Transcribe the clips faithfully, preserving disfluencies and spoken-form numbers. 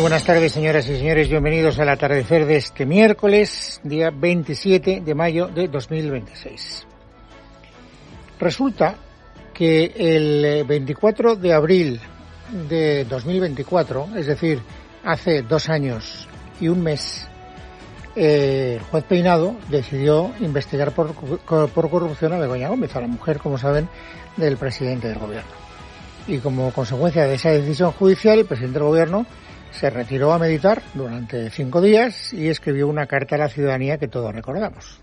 buenas tardes, señoras y señores. Bienvenidos al atardecer de este miércoles, día veintisiete de mayo de dos mil veintiséis. Resulta que el veinticuatro de abril de dos mil veinticuatro, es decir, hace dos años y un mes, eh, el juez Peinado decidió investigar por, por corrupción a Begoña Gómez, a la mujer, como saben, del presidente del gobierno. Y como consecuencia de esa decisión judicial, el presidente del gobierno se retiró a meditar durante cinco días y escribió una carta a la ciudadanía que todos recordamos.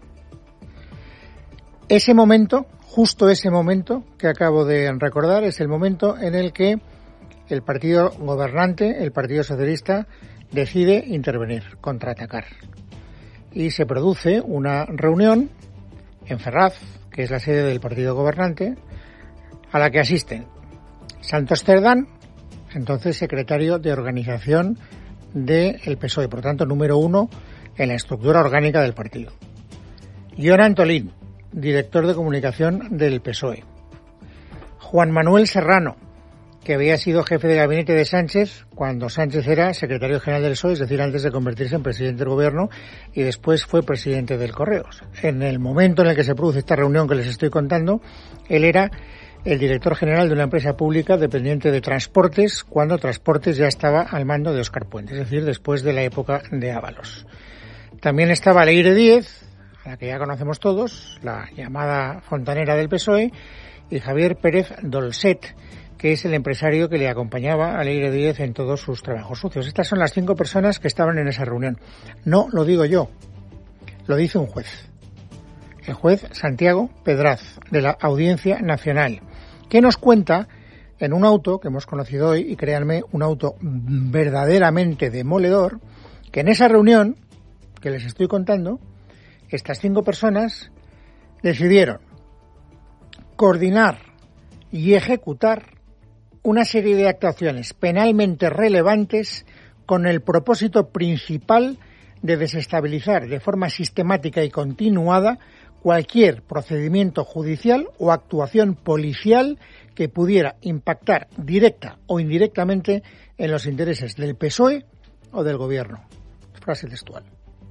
Ese momento, justo ese momento que acabo de recordar, es el momento en el que el partido gobernante, el Partido Socialista, decide intervenir, contraatacar. Y se produce una reunión en Ferraz, que es la sede del partido gobernante, a la que asisten Santos Cerdán, entonces secretario de organización del P S O E, por tanto número uno en la estructura orgánica del partido. Jon Antolín, director de comunicación del P S O E. Juan Manuel Serrano, que había sido jefe de gabinete de Sánchez cuando Sánchez era secretario general del P S O E, es decir, antes de convertirse en presidente del gobierno, y después fue presidente del Correos. En el momento en el que se produce esta reunión que les estoy contando, él era el director general de una empresa pública dependiente de Transportes, cuando Transportes ya estaba al mando de Óscar Puente, es decir, después de la época de Ábalos. También estaba Leire Díez, a la que ya conocemos todos, la llamada fontanera del P S O E, y Javier Pérez Dolcet, que es el empresario que le acompañaba a Leire Díez en todos sus trabajos sucios. Estas son las cinco personas que estaban en esa reunión. No lo digo yo, lo dice un juez. El juez Santiago Pedraz, de la Audiencia Nacional, que nos cuenta en un auto que hemos conocido hoy, y créanme, un auto verdaderamente demoledor, que en esa reunión que les estoy contando, estas cinco personas decidieron coordinar y ejecutar una serie de actuaciones penalmente relevantes con el propósito principal de desestabilizar de forma sistemática y continuada cualquier procedimiento judicial o actuación policial que pudiera impactar directa o indirectamente en los intereses del P S O E o del gobierno. Frase textual.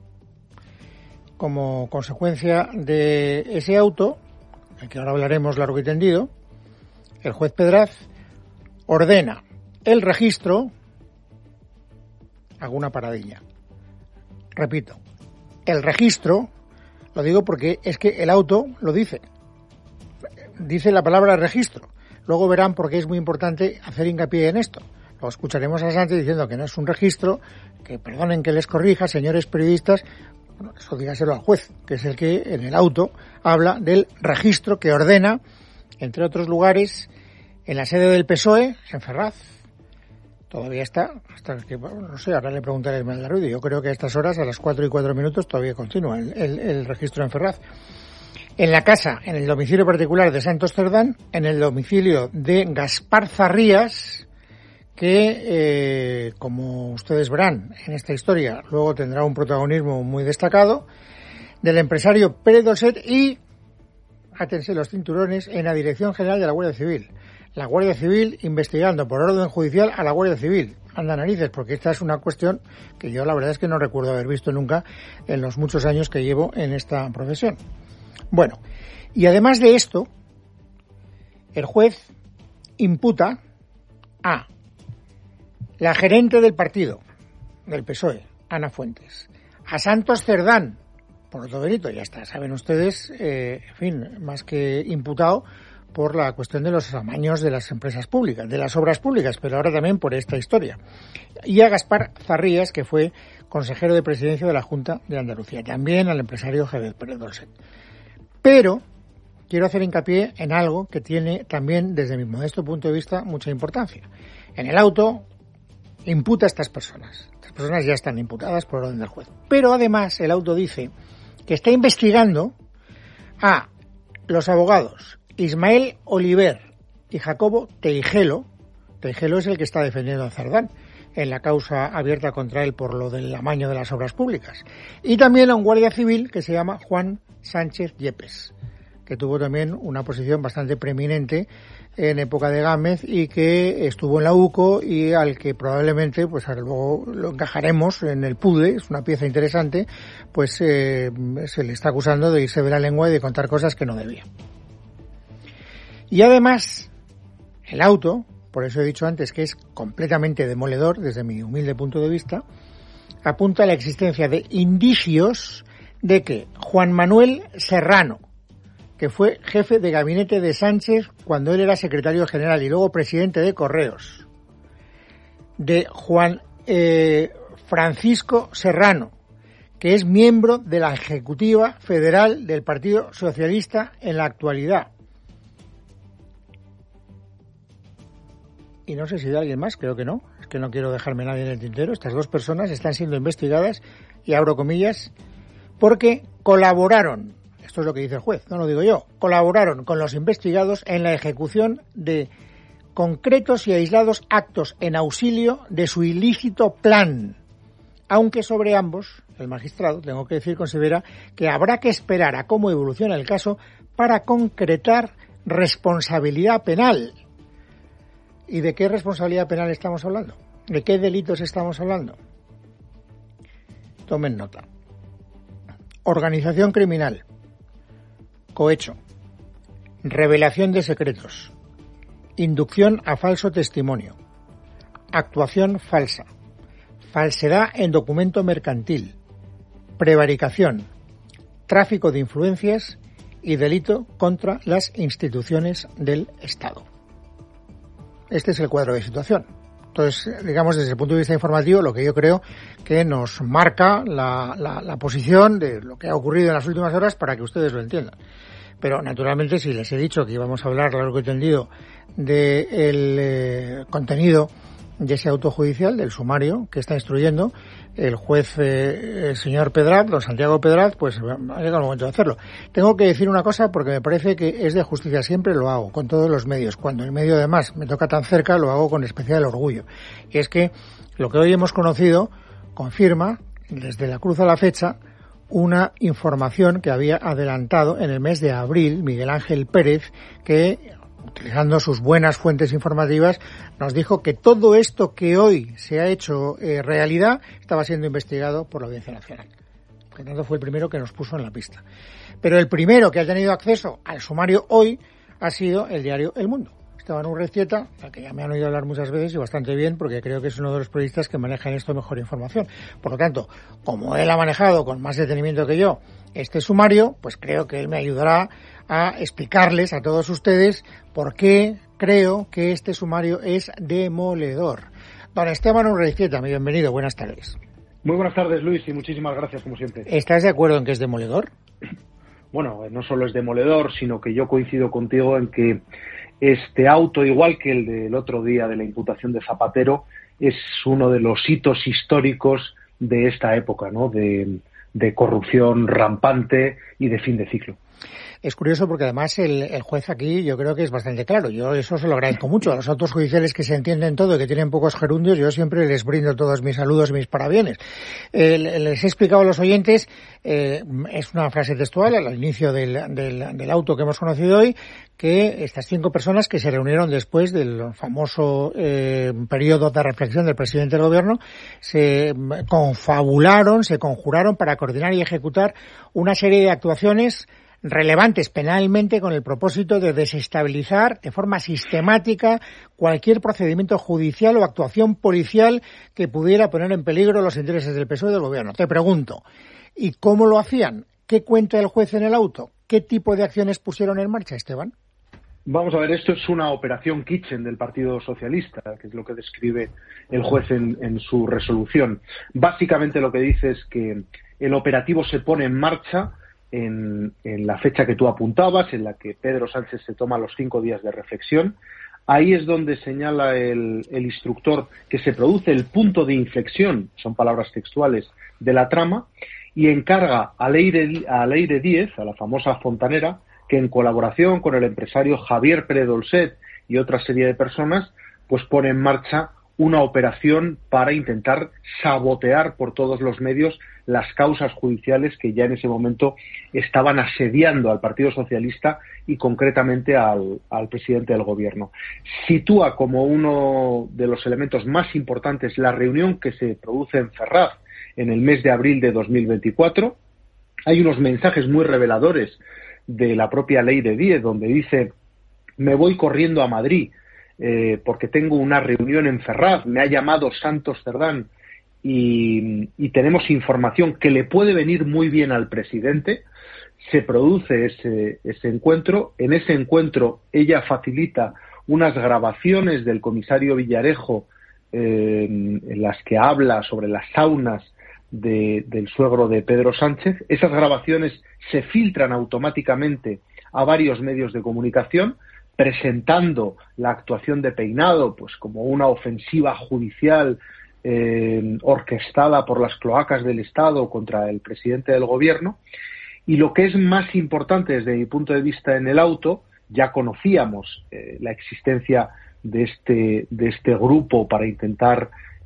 Como consecuencia de ese auto, del que ahora hablaremos largo y tendido, el juez Pedraz ordena el registro. Hago una paradilla. Repito, el registro. Lo digo porque es que el auto lo dice. Dice la palabra registro. Luego verán por qué es muy importante hacer hincapié en esto. Lo escucharemos a Sánchez diciendo que no es un registro, que perdonen que les corrija, señores periodistas. Bueno, eso dígaselo al juez, que es el que en el auto habla del registro que ordena, entre otros lugares, en la sede del P S O E, en Ferraz. Todavía está, hasta que, bueno, no sé, ahora le preguntaré a Esmeralda Ruiz. Yo creo que a estas horas, a las cuatro y cuatro minutos, todavía continúa el, el, el registro en Ferraz. En la casa, en el domicilio particular de Santos Cerdán, en el domicilio de Gaspar Zarrías, que, eh, como ustedes verán en esta historia, luego tendrá un protagonismo muy destacado, del empresario Pérez Dolcet y, átense los cinturones, en la Dirección General de la Guardia Civil. La Guardia Civil investigando por orden judicial a la Guardia Civil. Anda narices, porque esta es una cuestión que yo la verdad es que no recuerdo haber visto nunca en los muchos años que llevo en esta profesión. Bueno, y además de esto, el juez imputa a la gerente del partido, del P S O E, Ana Fuentes, a Santos Cerdán, por otro delito, ya está, saben ustedes, eh, en fin, más que imputado por la cuestión de los amaños de las empresas públicas, de las obras públicas, pero ahora también por esta historia. Y a Gaspar Zarrías, que fue consejero de presidencia de la Junta de Andalucía, también al empresario Javier Pérez Dolcet. Pero quiero hacer hincapié en algo que tiene también, desde mi modesto punto de vista, mucha importancia. En el auto imputa a estas personas. Estas personas ya están imputadas por orden del juez. Pero además el auto dice que está investigando a los abogados Ismael Oliver y Jacobo Teijelo. Teijelo es el que está defendiendo a Cerdán en la causa abierta contra él por lo del amaño de las obras públicas. Y también a un guardia civil que se llama Juan Sánchez Yepes, que que tuvo también una posición bastante preeminente en época de Gámez y que estuvo en la U C O y al que probablemente, pues luego lo encajaremos en el puzzle, es una pieza interesante, pues eh, se le está acusando de irse de la lengua y de contar cosas que no debía. Y además, el auto, por eso he dicho antes que es completamente demoledor desde mi humilde punto de vista, apunta a la existencia de indicios de que Juan Manuel Serrano, que fue jefe de gabinete de Sánchez cuando él era secretario general y luego presidente de Correos, de Juan eh, Francisco Serrano, que es miembro de la Ejecutiva Federal del Partido Socialista en la actualidad, y no sé si de alguien más, creo que no, es que no quiero dejarme nadie en el tintero. Estas dos personas están siendo investigadas, y abro comillas, porque colaboraron, esto es lo que dice el juez, no lo digo yo, colaboraron con los investigados en la ejecución de concretos y aislados actos en auxilio de su ilícito plan, aunque sobre ambos, el magistrado, tengo que decir, considera que habrá que esperar a cómo evoluciona el caso para concretar responsabilidad penal. ¿Y de qué responsabilidad penal estamos hablando? ¿De qué delitos estamos hablando? Tomen nota. Organización criminal, cohecho, revelación de secretos, inducción a falso testimonio, actuación falsa, falsedad en documento mercantil, prevaricación, tráfico de influencias y delito contra las instituciones del Estado. Este es el cuadro de situación. Entonces, digamos, desde el punto de vista informativo, lo que yo creo que nos marca la, la, la posición de lo que ha ocurrido en las últimas horas para que ustedes lo entiendan. Pero, naturalmente, si les he dicho que íbamos a hablar largo y tendido del eh, contenido de ese auto judicial, del sumario que está instruyendo el juez, eh, el señor Pedraz, don Santiago Pedraz, pues ha llegado el momento de hacerlo. Tengo que decir una cosa porque me parece que es de justicia, siempre lo hago, con todos los medios. Cuando el medio además me toca tan cerca, lo hago con especial orgullo. Y es que lo que hoy hemos conocido confirma, desde la cruz a la fecha, una información que había adelantado en el mes de abril Miguel Ángel Pérez, que, utilizando sus buenas fuentes informativas, nos dijo que todo esto que hoy se ha hecho eh, realidad estaba siendo investigado por la Audiencia Nacional. Por lo tanto, fue el primero que nos puso en la pista. Pero el primero que ha tenido acceso al sumario hoy ha sido el diario El Mundo. Esteban Urrestieta, al que ya me han oído hablar muchas veces y bastante bien, porque creo que es uno de los periodistas que manejan esto mejor información. Por lo tanto, como él ha manejado con más detenimiento que yo este sumario, pues creo que él me ayudará a explicarles a todos ustedes por qué creo que este sumario es demoledor. Don Esteban Urrestieta, mi bienvenido, buenas tardes. Muy buenas tardes, Luis, y muchísimas gracias, como siempre. ¿Estás de acuerdo en que es demoledor? Bueno, no solo es demoledor, sino que yo coincido contigo en que este auto, igual que el del otro día de la imputación de Zapatero, es uno de los hitos históricos de esta época, ¿no? De, de corrupción rampante y de fin de ciclo. Es curioso porque además el, el juez aquí yo creo que es bastante claro. Yo eso se lo agradezco mucho. A los autos judiciales que se entienden todo y que tienen pocos gerundios, yo siempre les brindo todos mis saludos y mis parabienes. Eh, les he explicado a los oyentes, eh, es una frase textual al inicio del, del, del auto que hemos conocido hoy, que estas cinco personas que se reunieron después del famoso eh, periodo de reflexión del presidente del gobierno se confabularon, se conjuraron para coordinar y ejecutar una serie de actuaciones relevantes penalmente con el propósito de desestabilizar de forma sistemática cualquier procedimiento judicial o actuación policial que pudiera poner en peligro los intereses del P S O E y del gobierno. Te pregunto, ¿y cómo lo hacían? ¿Qué cuenta el juez en el auto? ¿Qué tipo de acciones pusieron en marcha, Esteban? Vamos a ver, esto es una operación Kitchen del Partido Socialista, que es lo que describe el juez en, en su resolución. Básicamente lo que dice es que el operativo se pone en marcha En, en la fecha que tú apuntabas, en la que Pedro Sánchez se toma los cinco días de reflexión. Ahí es donde señala el, el instructor que se produce el punto de inflexión, son palabras textuales, de la trama, y encarga a Leire, a Leire Díez, a la famosa fontanera, que en colaboración con el empresario Javier Pérez Dolcet y otra serie de personas, pues pone en marcha una operación para intentar sabotear por todos los medios las causas judiciales que ya en ese momento estaban asediando al Partido Socialista y concretamente al, al presidente del Gobierno. Sitúa como uno de los elementos más importantes la reunión que se produce en Ferraz en el mes de abril de dos mil veinticuatro. Hay unos mensajes muy reveladores de la propia Ley de Díez, donde dice: me voy corriendo a Madrid eh, porque tengo una reunión en Ferraz, me ha llamado Santos Cerdán y, y tenemos información que le puede venir muy bien al presidente. Se produce ese, ese encuentro. En ese encuentro ella facilita unas grabaciones del comisario Villarejo eh, en las que habla sobre las saunas de, del suegro de Pedro Sánchez. Esas grabaciones se filtran automáticamente a varios medios de comunicación, presentando la actuación de Peinado pues como una ofensiva judicial eh, orquestada por las cloacas del Estado contra el presidente del Gobierno. Y lo que es más importante desde mi punto de vista en el auto, ya conocíamos eh, la existencia de este, de este grupo para intentar,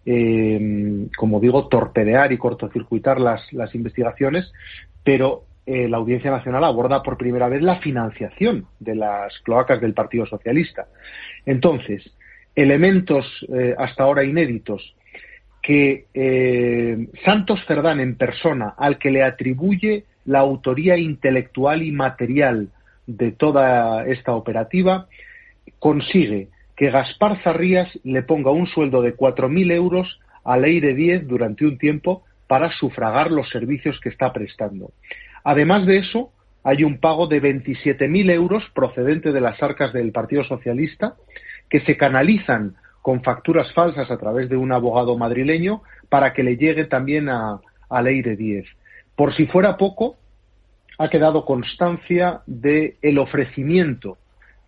eh, como digo, torpedear y cortocircuitar las, las investigaciones, pero eh, la Audiencia Nacional aborda por primera vez la financiación de las cloacas del Partido Socialista. Entonces, elementos eh, hasta ahora inéditos que eh, Santos Cerdán en persona, al que le atribuye la autoría intelectual y material de toda esta operativa, consigue que Gaspar Zarrías le ponga un sueldo de cuatro mil euros a Leire Díez durante un tiempo para sufragar los servicios que está prestando. Además de eso, hay un pago de veintisiete mil euros procedente de las arcas del Partido Socialista que se canalizan con facturas falsas a través de un abogado madrileño para que le llegue también a, a Leire Díez. Por si fuera poco, ha quedado constancia de el ofrecimiento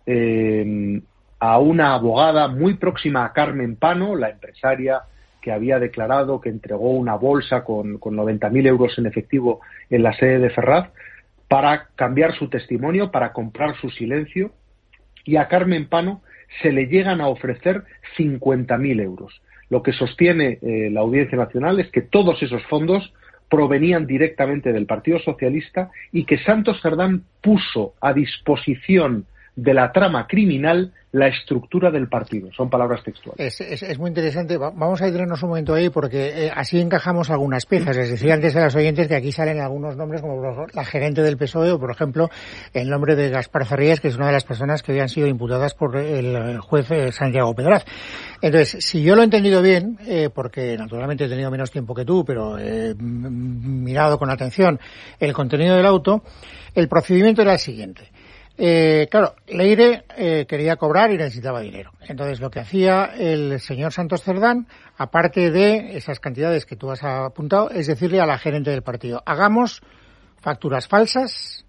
eh, a una abogada muy próxima a Carmen Pano, la empresaria que había declarado que entregó una bolsa con, con noventa mil euros en efectivo en la sede de Ferraz, para cambiar su testimonio, para comprar su silencio, y a Carmen Pano se le llegan a ofrecer cincuenta mil euros. Lo que sostiene eh, la Audiencia Nacional es que todos esos fondos provenían directamente del Partido Socialista y que Santos Cerdán puso a disposición de la trama criminal la estructura del partido. Son palabras textuales. Es, es, es muy interesante. Vamos a detenernos un momento ahí porque eh, así encajamos algunas piezas. Les decía antes a los oyentes que aquí salen algunos nombres como la gerente del P S O E o, por ejemplo, el nombre de Gaspar Zarrías, que es una de las personas que habían sido imputadas por el juez eh, Santiago Pedraz. Entonces, si yo lo he entendido bien, eh, porque naturalmente he tenido menos tiempo que tú, pero he mirado con atención el contenido del auto, el procedimiento era el siguiente. Eh, claro, Leire eh, quería cobrar y necesitaba dinero. Entonces, lo que hacía el señor Santos Cerdán, aparte de esas cantidades que tú has apuntado, es decirle a la gerente del partido: hagamos facturas falsas,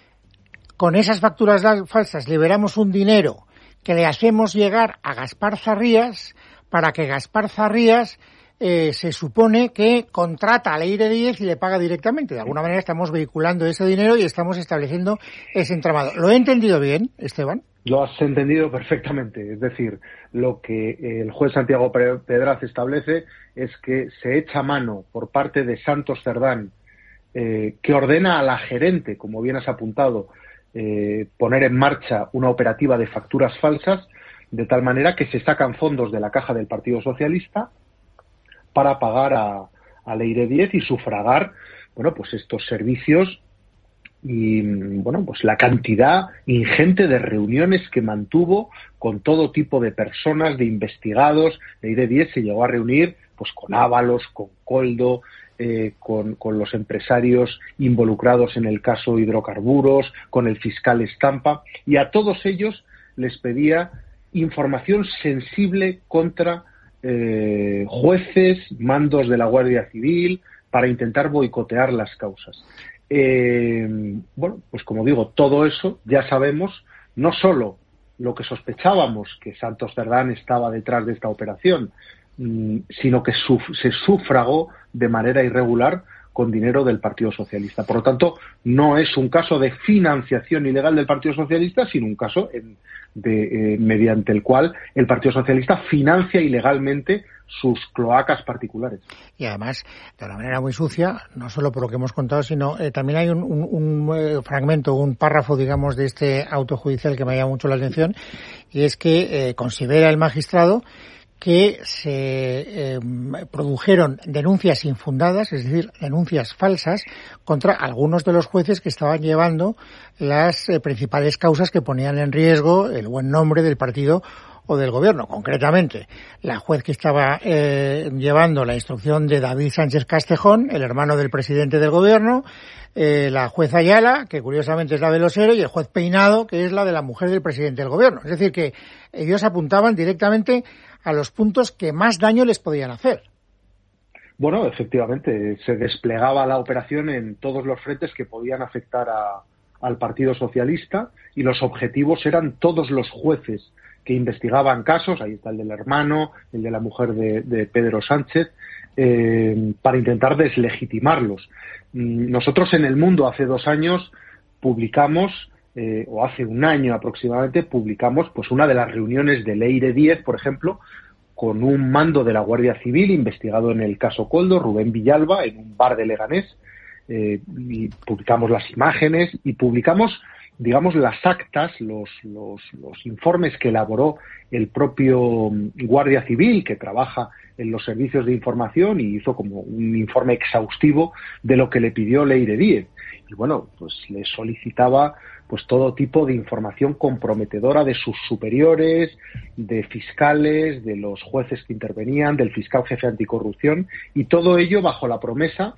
con esas facturas falsas liberamos un dinero que le hacemos llegar a Gaspar Zarrías para que Gaspar Zarrías Eh, se supone que contrata a Leire Díez y le paga directamente. De alguna manera estamos vehiculando ese dinero y estamos estableciendo ese entramado. ¿Lo he entendido bien, Esteban? Lo has entendido perfectamente. Es decir, lo que el juez Santiago Pedraz establece es que se echa mano por parte de Santos Cerdán, eh, que ordena a la gerente, como bien has apuntado, eh, poner en marcha una operativa de facturas falsas, de tal manera que se sacan fondos de la caja del Partido Socialista para pagar a, a Leire Díez y sufragar, bueno, pues estos servicios y, bueno, pues la cantidad ingente de reuniones que mantuvo con todo tipo de personas, de investigados. Leire Díez se llegó a reunir, pues, con Ábalos, con Coldo, eh, con, con los empresarios involucrados en el caso Hidrocarburos, con el fiscal Estampa, y a todos ellos les pedía información sensible contra Eh, jueces, mandos de la Guardia Civil, para intentar boicotear las causas. Eh, bueno, pues como digo, todo eso ya sabemos, no solo lo que sospechábamos, que Santos Cerdán estaba detrás de esta operación, mmm, sino que suf- se sufragó de manera irregular con dinero del Partido Socialista. Por lo tanto, no es un caso de financiación ilegal del Partido Socialista, sino un caso en, de, eh, mediante el cual el Partido Socialista financia ilegalmente sus cloacas particulares. Y además, de una manera muy sucia, no solo por lo que hemos contado, sino eh, también hay un, un, un eh, fragmento, un párrafo, digamos, de este auto judicial que me llama mucho la atención, y es que eh, considera el magistrado que se eh, produjeron denuncias infundadas, es decir, denuncias falsas, contra algunos de los jueces que estaban llevando las eh, principales causas que ponían en riesgo el buen nombre del partido o del gobierno. Concretamente, la juez que estaba eh, llevando la instrucción de David Sánchez Castejón, el hermano del presidente del gobierno, eh, la juez Ayala, que curiosamente es la de Losero, y el juez Peinado, que es la de la mujer del presidente del gobierno. Es decir, que ellos apuntaban directamente a los puntos que más daño les podían hacer. Bueno, efectivamente, se desplegaba la operación en todos los frentes que podían afectar a, al Partido Socialista, y los objetivos eran todos los jueces que investigaban casos, ahí está el del hermano, el de la mujer de, de Pedro Sánchez, eh, para intentar deslegitimarlos. Nosotros en El Mundo hace dos años publicamos, eh, o hace un año aproximadamente, publicamos pues una de las reuniones de Leire Díez, por ejemplo, con un mando de la Guardia Civil investigado en el caso Koldo, Rubén Villalba, en un bar de Leganés, eh, y publicamos las imágenes y publicamos, digamos, las actas, los, los, los informes que elaboró el propio Guardia Civil, que trabaja en los servicios de información, y hizo como un informe exhaustivo de lo que le pidió Leire Díez. Y bueno, pues le solicitaba pues todo tipo de información comprometedora de sus superiores, de fiscales, de los jueces que intervenían, del fiscal jefe anticorrupción, y todo ello bajo la promesa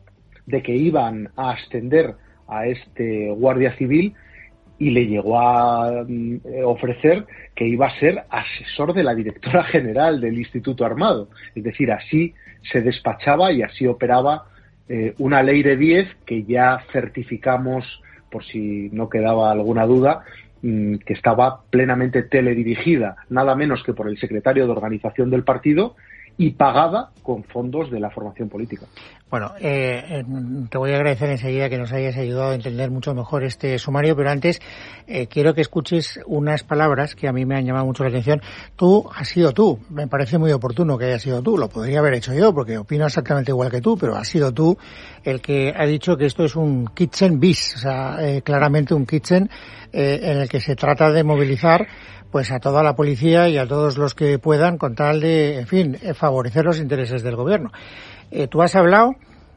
de que iban a ascender a este Guardia Civil, y le llegó a ofrecer que iba a ser asesor de la directora general del Instituto Armado. Es decir, así se despachaba y así operaba eh, una Leire Díez que ya certificamos, por si no quedaba alguna duda, mmm, que estaba plenamente teledirigida, nada menos que por el secretario de organización del partido, y pagada con fondos de la formación política. Bueno, eh, te voy a agradecer enseguida que nos hayas ayudado a entender mucho mejor este sumario, pero antes eh, quiero que escuches unas palabras que a mí me han llamado mucho la atención. Tú has sido tú, me parece muy oportuno que hayas sido tú, lo podría haber hecho yo porque opino exactamente igual que tú, pero has sido tú el que ha dicho que esto es un kitchen bis, o sea, eh, claramente un kitchen eh, en el que se trata de movilizar pues a toda la policía y a todos los que puedan con tal de, en fin, favorecer los intereses del gobierno. Eh, tú has hablado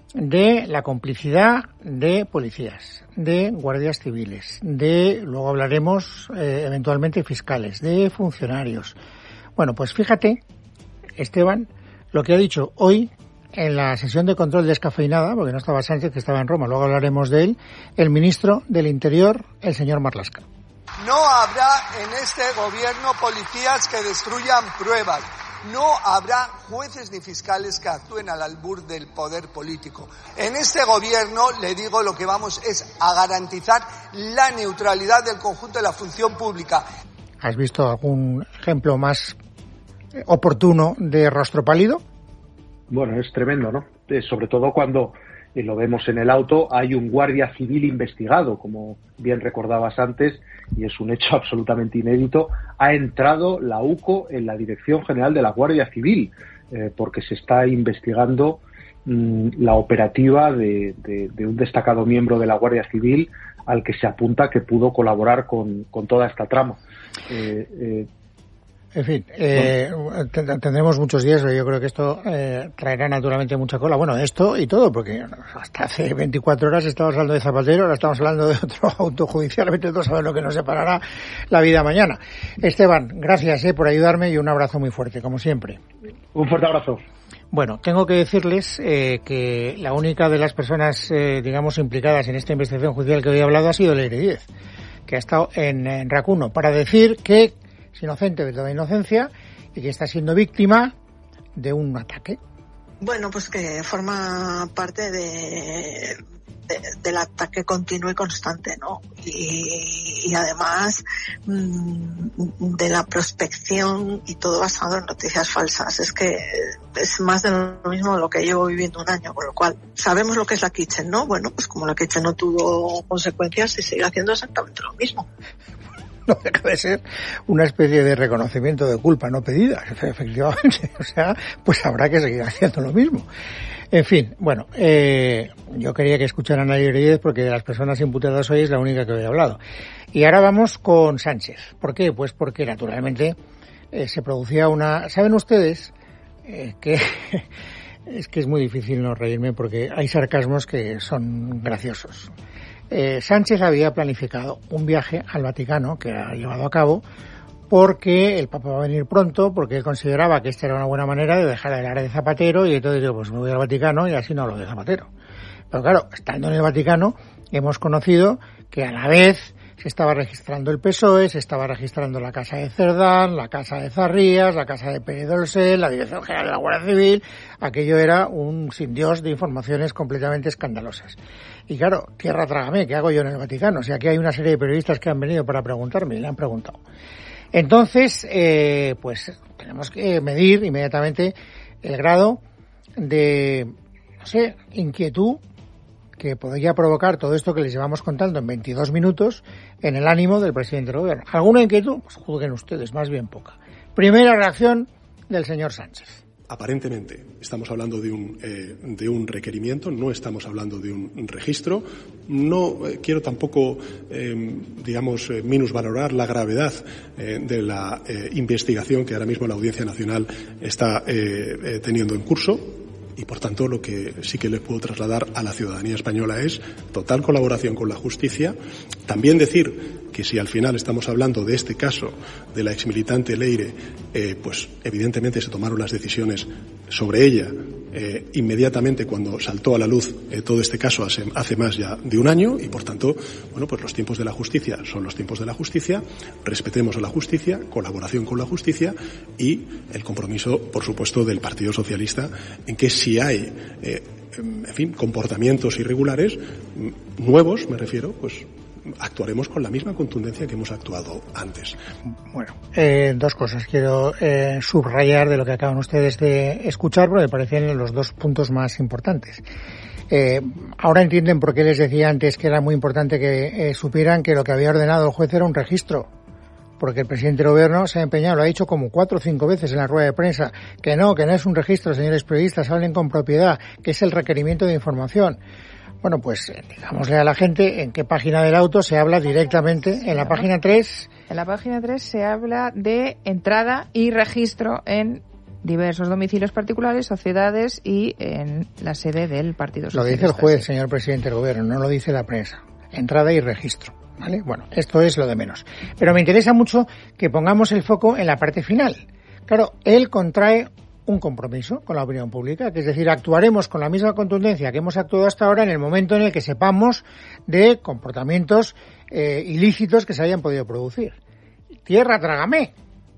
de la complicidad de policías, de guardias civiles, de, luego hablaremos eh, eventualmente fiscales, de funcionarios. Bueno, pues fíjate, Esteban, lo que ha dicho hoy en la sesión de control descafeinada, porque no estaba Sánchez, que estaba en Roma, luego hablaremos de él, el ministro del Interior, el señor Marlaska. No habrá en este gobierno policías que destruyan pruebas. No habrá jueces ni fiscales que actúen al albur del poder político. En este gobierno, le digo, lo que vamos es a garantizar la neutralidad del conjunto de la función pública. ¿Has visto algún ejemplo más oportuno de rostro pálido? Bueno, es tremendo, ¿no? Eh, sobre todo cuando, y lo vemos en el auto, hay un guardia civil investigado, como bien recordabas antes, y es un hecho absolutamente inédito. Ha entrado la U C O en la Dirección General de la Guardia Civil, eh, porque se está investigando mmm, la operativa de, de, de un destacado miembro de la Guardia Civil al que se apunta que pudo colaborar con, con toda esta trama. Eh, eh, En fin, eh, tendremos muchos días, yo creo que esto eh, traerá naturalmente mucha cola. Bueno, esto y todo, porque hasta hace veinticuatro horas estábamos hablando de Zapatero, ahora estamos hablando de otro auto judicial, todos saben lo que nos separará la vida mañana. Esteban, gracias eh, por ayudarme y un abrazo muy fuerte, como siempre. Un fuerte abrazo. Bueno, tengo que decirles eh, que la única de las personas, eh, digamos, implicadas en esta investigación judicial que hoy he hablado ha sido Leire Díez, que ha estado en, en Racuno para decir que es inocente de toda inocencia y que está siendo víctima de un ataque. Bueno, pues que forma parte de, de del ataque continuo y constante, ¿no? Y, y además mmm, de la prospección y todo basado en noticias falsas. Es que es más de lo mismo lo que llevo viviendo un año, con lo cual sabemos lo que es la Kitchen, ¿no? Bueno, pues como la Kitchen no tuvo consecuencias, se sigue haciendo exactamente lo mismo. No deja de ser una especie de reconocimiento de culpa no pedida, efectivamente. O sea, pues habrá que seguir haciendo lo mismo. En fin, bueno, eh, yo quería que escucharan a Irídez porque de las personas imputadas hoy es la única que había hablado. Y ahora vamos con Sánchez. ¿Por qué? Pues porque naturalmente eh, se producía una... ¿Saben ustedes eh, que es que es muy difícil no reírme porque hay sarcasmos que son graciosos? Eh, Sánchez había planificado un viaje al Vaticano que ha llevado a cabo porque el Papa va a venir pronto, porque él consideraba que esta era una buena manera de dejar el área de Zapatero y entonces digo, pues me voy al Vaticano y así no hablo de Zapatero. Pero claro, estando en el Vaticano hemos conocido que a la vez se estaba registrando el P S O E, se estaba registrando la Casa de Cerdán, la Casa de Zarrías, la Casa de Pérez Dolcel, la Dirección General de la Guardia Civil. Aquello era un sin Dios de informaciones completamente escandalosas. Y claro, tierra trágame, ¿qué hago yo en el Vaticano? O sea, aquí hay una serie de periodistas que han venido para preguntarme y le han preguntado. Entonces, eh, pues tenemos que medir inmediatamente el grado de, no sé, inquietud que podría provocar todo esto que les llevamos contando en veintidós minutos en el ánimo del presidente del gobierno. ¿Alguna inquietud? Pues juzguen ustedes, más bien poca. Primera reacción del señor Sánchez. Aparentemente estamos hablando de un, eh, de un requerimiento, no estamos hablando de un registro. No eh, quiero tampoco, eh, digamos, eh, minusvalorar la gravedad eh, de la eh, investigación que ahora mismo la Audiencia Nacional está eh, eh, teniendo en curso. Y, por tanto, lo que sí que les puedo trasladar a la ciudadanía española es total colaboración con la justicia. También decir que si al final estamos hablando de este caso de la exmilitante Leire, eh, pues evidentemente se tomaron las decisiones sobre ella eh, inmediatamente cuando saltó a la luz eh, todo este caso hace, hace más ya de un año y, por tanto, bueno, pues los tiempos de la justicia son los tiempos de la justicia. Respetemos a la justicia, colaboración con la justicia y el compromiso, por supuesto, del Partido Socialista en que si hay, eh, en fin, comportamientos irregulares nuevos, me refiero, pues actuaremos con la misma contundencia que hemos actuado antes. Bueno, eh, dos cosas quiero eh, subrayar de lo que acaban ustedes de escuchar, porque me parecen los dos puntos más importantes. Eh, ahora entienden por qué les decía antes que era muy importante que eh, supieran que lo que había ordenado el juez era un registro. Porque el presidente del gobierno se ha empeñado, lo ha dicho como cuatro o cinco veces en la rueda de prensa, que no, que no es un registro, señores periodistas, hablen con propiedad, que es el requerimiento de información. Bueno, pues digámosle a la gente en qué página del auto se habla directamente. En la página tres. En la página tres se habla de entrada y registro en diversos domicilios particulares, sociedades y en la sede del Partido Socialista. Lo dice el juez, señor presidente del gobierno, no lo dice la prensa. Entrada y registro. ¿Vale? Bueno, esto es lo de menos. Pero me interesa mucho que pongamos el foco en la parte final. Claro, él contrae un compromiso con la opinión pública, que es decir, actuaremos con la misma contundencia que hemos actuado hasta ahora en el momento en el que sepamos de comportamientos eh, ilícitos que se hayan podido producir. Tierra, trágame.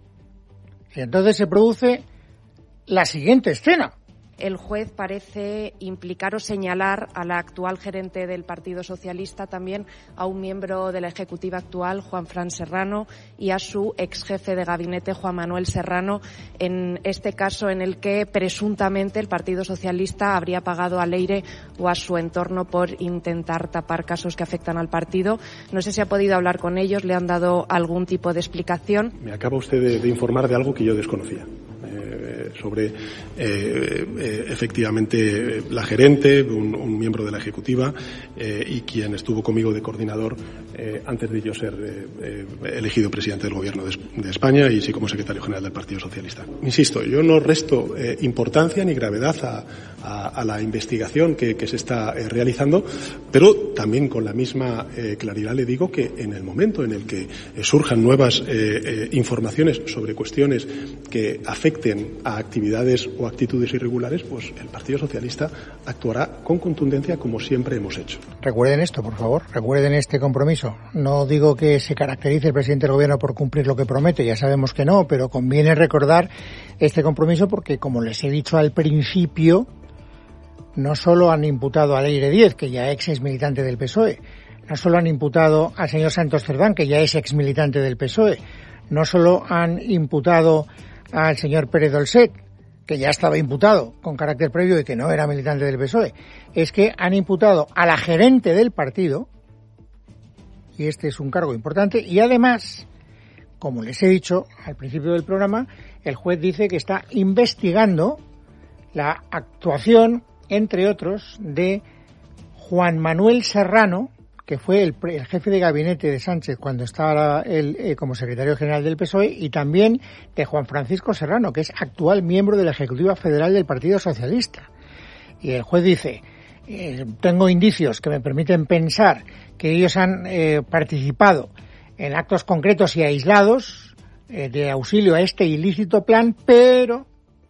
Y entonces se produce la siguiente escena. El juez parece implicar o señalar a la actual gerente del Partido Socialista, también a un miembro de la ejecutiva actual, Juanfran Serrano, y a su ex jefe de gabinete, Juan Manuel Serrano, en este caso en el que presuntamente el Partido Socialista habría pagado a Leire o a su entorno por intentar tapar casos que afectan al partido. No sé si ha podido hablar con ellos, le han dado algún tipo de explicación. Me acaba usted de, de informar de algo que yo desconocía. Eh, sobre eh, eh, efectivamente la gerente, un, un miembro de la ejecutiva eh, y quien estuvo conmigo de coordinador eh, antes de yo ser eh, eh, elegido presidente del Gobierno de, de España y sí como secretario general del Partido Socialista. Insisto, yo no resto eh, importancia ni gravedad a, a, a la investigación que, que se está eh, realizando, pero también con la misma eh, claridad le digo que en el momento en el que eh, surjan nuevas eh, eh, informaciones sobre cuestiones que afecten a actividades o actitudes irregulares, pues el Partido Socialista actuará con contundencia como siempre hemos hecho. Recuerden esto, por favor, recuerden este compromiso. No digo que se caracterice el presidente del gobierno por cumplir lo que promete, ya sabemos que no, pero conviene recordar este compromiso porque, como les he dicho al principio, no solo han imputado a Leire Díez, que ya ex es militante del P S O E, no solo han imputado al señor Santos Cerdán, que ya es ex militante del P S O E, no solo han imputado al señor Pérez Dolcet, que ya estaba imputado con carácter previo y que no era militante del P S O E, es que han imputado a la gerente del partido, y este es un cargo importante, y además, como les he dicho al principio del programa, el juez dice que está investigando la actuación, entre otros, de Juan Manuel Serrano, que fue el, el jefe de gabinete de Sánchez cuando estaba él eh, como secretario general del P S O E, y también de Juan Francisco Serrano, que es actual miembro de la Ejecutiva Federal del Partido Socialista. Y el juez dice, eh, tengo indicios que me permiten pensar que ellos han eh, participado en actos concretos y aislados eh, de auxilio a este ilícito plan, pero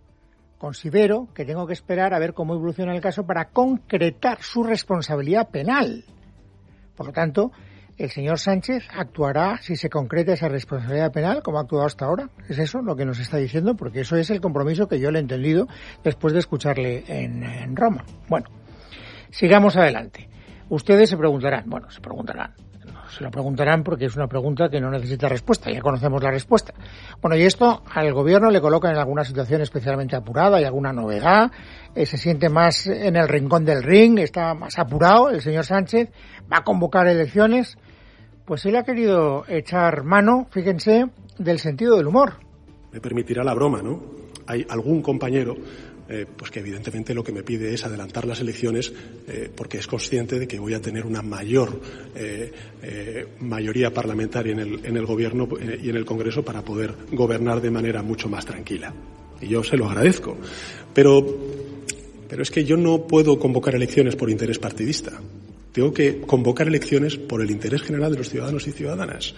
considero que tengo que esperar a ver cómo evoluciona el caso para concretar su responsabilidad penal. Por lo tanto, el señor Sánchez actuará si se concreta esa responsabilidad penal, como ha actuado hasta ahora. ¿Es eso lo que nos está diciendo? Porque eso es el compromiso que yo le he entendido después de escucharle en, en Roma. Bueno, sigamos adelante. Ustedes se preguntarán, bueno, se preguntarán, no, se lo preguntarán porque es una pregunta que no necesita respuesta, ya conocemos la respuesta. Bueno, y esto al gobierno le coloca en alguna situación especialmente apurada, hay alguna novedad, eh, se siente más en el rincón del ring, está más apurado el señor Sánchez, va a convocar elecciones. Pues él ha querido echar mano, fíjense, del sentido del humor. Me permitirá la broma, ¿no? Hay algún compañero Eh, pues que evidentemente lo que me pide es adelantar las elecciones eh, porque es consciente de que voy a tener una mayor eh, eh, mayoría parlamentaria en el, en el Gobierno eh, y en el Congreso para poder gobernar de manera mucho más tranquila. Y yo se lo agradezco. Pero, pero es que yo no puedo convocar elecciones por interés partidista. Tengo que convocar elecciones por el interés general de los ciudadanos y ciudadanas.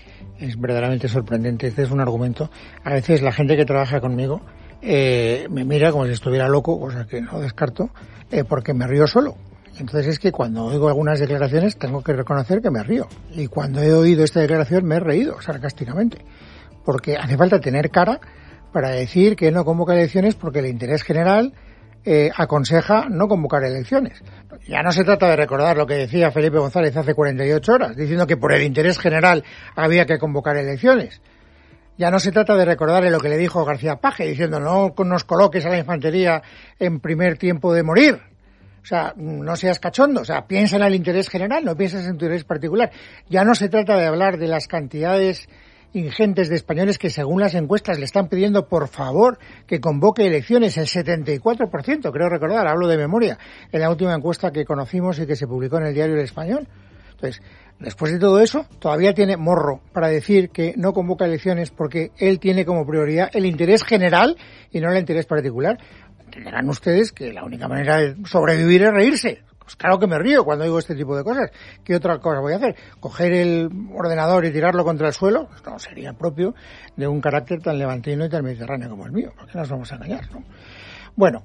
Es verdaderamente sorprendente. Este es un argumento. A veces la gente que trabaja conmigo Eh, me mira como si estuviera loco, cosa que no descarto, eh, porque me río solo. Entonces es que cuando oigo algunas declaraciones tengo que reconocer que me río. Y cuando he oído esta declaración me he reído sarcásticamente. Porque hace falta tener cara para decir que no convoca elecciones porque el interés general eh, aconseja no convocar elecciones. Ya no se trata de recordar lo que decía Felipe González hace cuarenta y ocho horas, diciendo que por el interés general había que convocar elecciones. Ya no se trata de recordarle lo que le dijo García Paje, diciendo no nos coloques a la infantería en primer tiempo de morir. O sea, no seas cachondo, o sea, piensa en el interés general, no pienses en tu interés particular. Ya no se trata de hablar de las cantidades ingentes de españoles que según las encuestas le están pidiendo por favor que convoque elecciones, el setenta y cuatro por ciento, creo recordar, hablo de memoria, en la última encuesta que conocimos y que se publicó en el diario El Español. Entonces, después de todo eso, todavía tiene morro para decir que no convoca elecciones porque él tiene como prioridad el interés general y no el interés particular. Entenderán ustedes que la única manera de sobrevivir es reírse. Pues claro que me río cuando digo este tipo de cosas. ¿Qué otra cosa voy a hacer? ¿Coger el ordenador y tirarlo contra el suelo? No, sería propio de un carácter tan levantino y tan mediterráneo como el mío. ¿Por qué nos vamos a engañar, no? Bueno,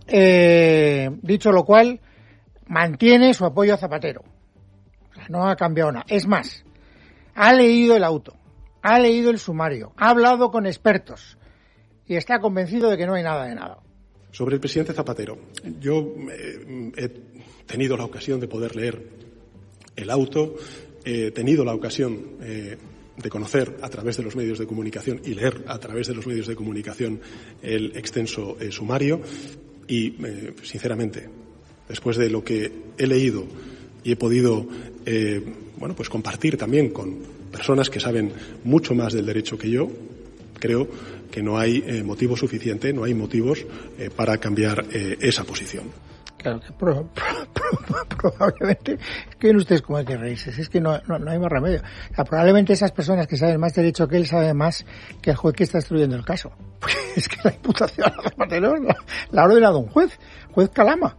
eh, dicho lo cual, mantiene su apoyo a Zapatero. No ha cambiado nada. Es más, ha leído el auto, ha leído el sumario, ha hablado con expertos y está convencido de que no hay nada de nada. Sobre el presidente Zapatero, yo eh, he tenido la ocasión de poder leer el auto, he tenido la ocasión eh, de conocer a través de los medios de comunicación y leer a través de los medios de comunicación el extenso eh, sumario y, eh, sinceramente, después de lo que he leído y he podido eh, bueno, pues compartir también con personas que saben mucho más del derecho que yo, creo que no hay eh, motivo suficiente, no hay motivos eh, para cambiar eh, esa posición. Claro que pro, pro, pro, probablemente, es que ustedes como hay que reírse, es que no, no, no hay más remedio. O sea, probablemente esas personas que saben más derecho que él saben más que el juez que está instruyendo el caso. Porque es que la imputación a Zapatero la, la ha ordenado un juez, juez Calama.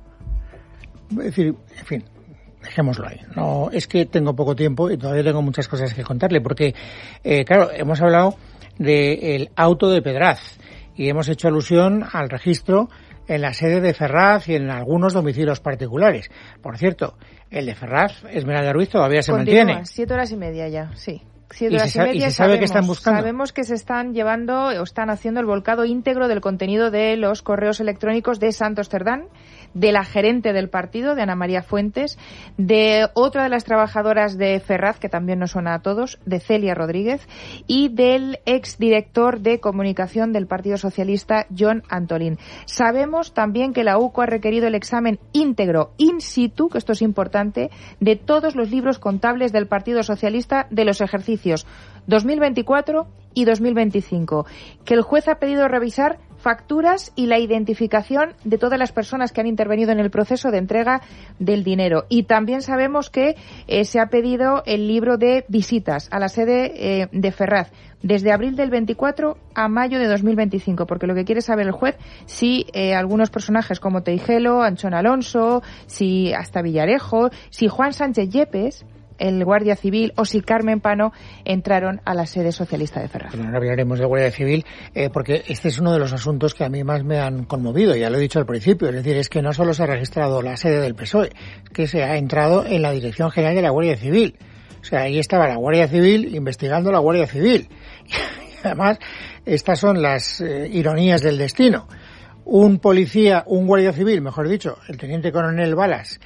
Es decir, en fin. Dejémoslo ahí. No, es que tengo poco tiempo y todavía tengo muchas cosas que contarle, porque, eh, claro, hemos hablado del auto de Pedraz y hemos hecho alusión al registro en la sede de Ferraz y en algunos domicilios particulares. Por cierto, el de Ferraz, Esmeralda Ruiz, todavía se Continúa, mantiene. Siete horas y media ya, sí. Sí, de ¿Y las se sabe, y media ¿y se sabe sabemos, que están buscando? Sabemos que se están llevando o están haciendo el volcado íntegro del contenido de los correos electrónicos de Santos Cerdán, de la gerente del partido, de Ana María Fuentes, de otra de las trabajadoras de Ferraz, que también nos suena a todos, de Celia Rodríguez, y del exdirector de comunicación del Partido Socialista, Jon Antolín. Sabemos también que la U C O ha requerido el examen íntegro in situ, que esto es importante, de todos los libros contables del Partido Socialista de los ejercicios dos mil veinticuatro y dos mil veinticinco, que el juez ha pedido revisar facturas y la identificación de todas las personas que han intervenido en el proceso de entrega del dinero. Y también sabemos que eh, se ha pedido el libro de visitas a la sede eh, de Ferraz desde abril del veinticuatro a mayo de dos mil veinticinco, porque lo que quiere saber el juez si eh, algunos personajes como Teijelo, Anchón Alonso, si hasta Villarejo, si Juan Sánchez Yepes, el Guardia Civil, o si Carmen Pano entraron a la sede socialista de Ferraz. Bueno, ahora hablaremos de Guardia Civil, eh, porque este es uno de los asuntos que a mí más me han conmovido, ya lo he dicho al principio, es decir, es que no solo se ha registrado la sede del P S O E, es que se ha entrado en la Dirección General de la Guardia Civil. O sea, ahí estaba la Guardia Civil investigando la Guardia Civil. Y además, estas son las eh, ironías del destino. Un policía, un Guardia Civil, mejor dicho, el Teniente Coronel Balas,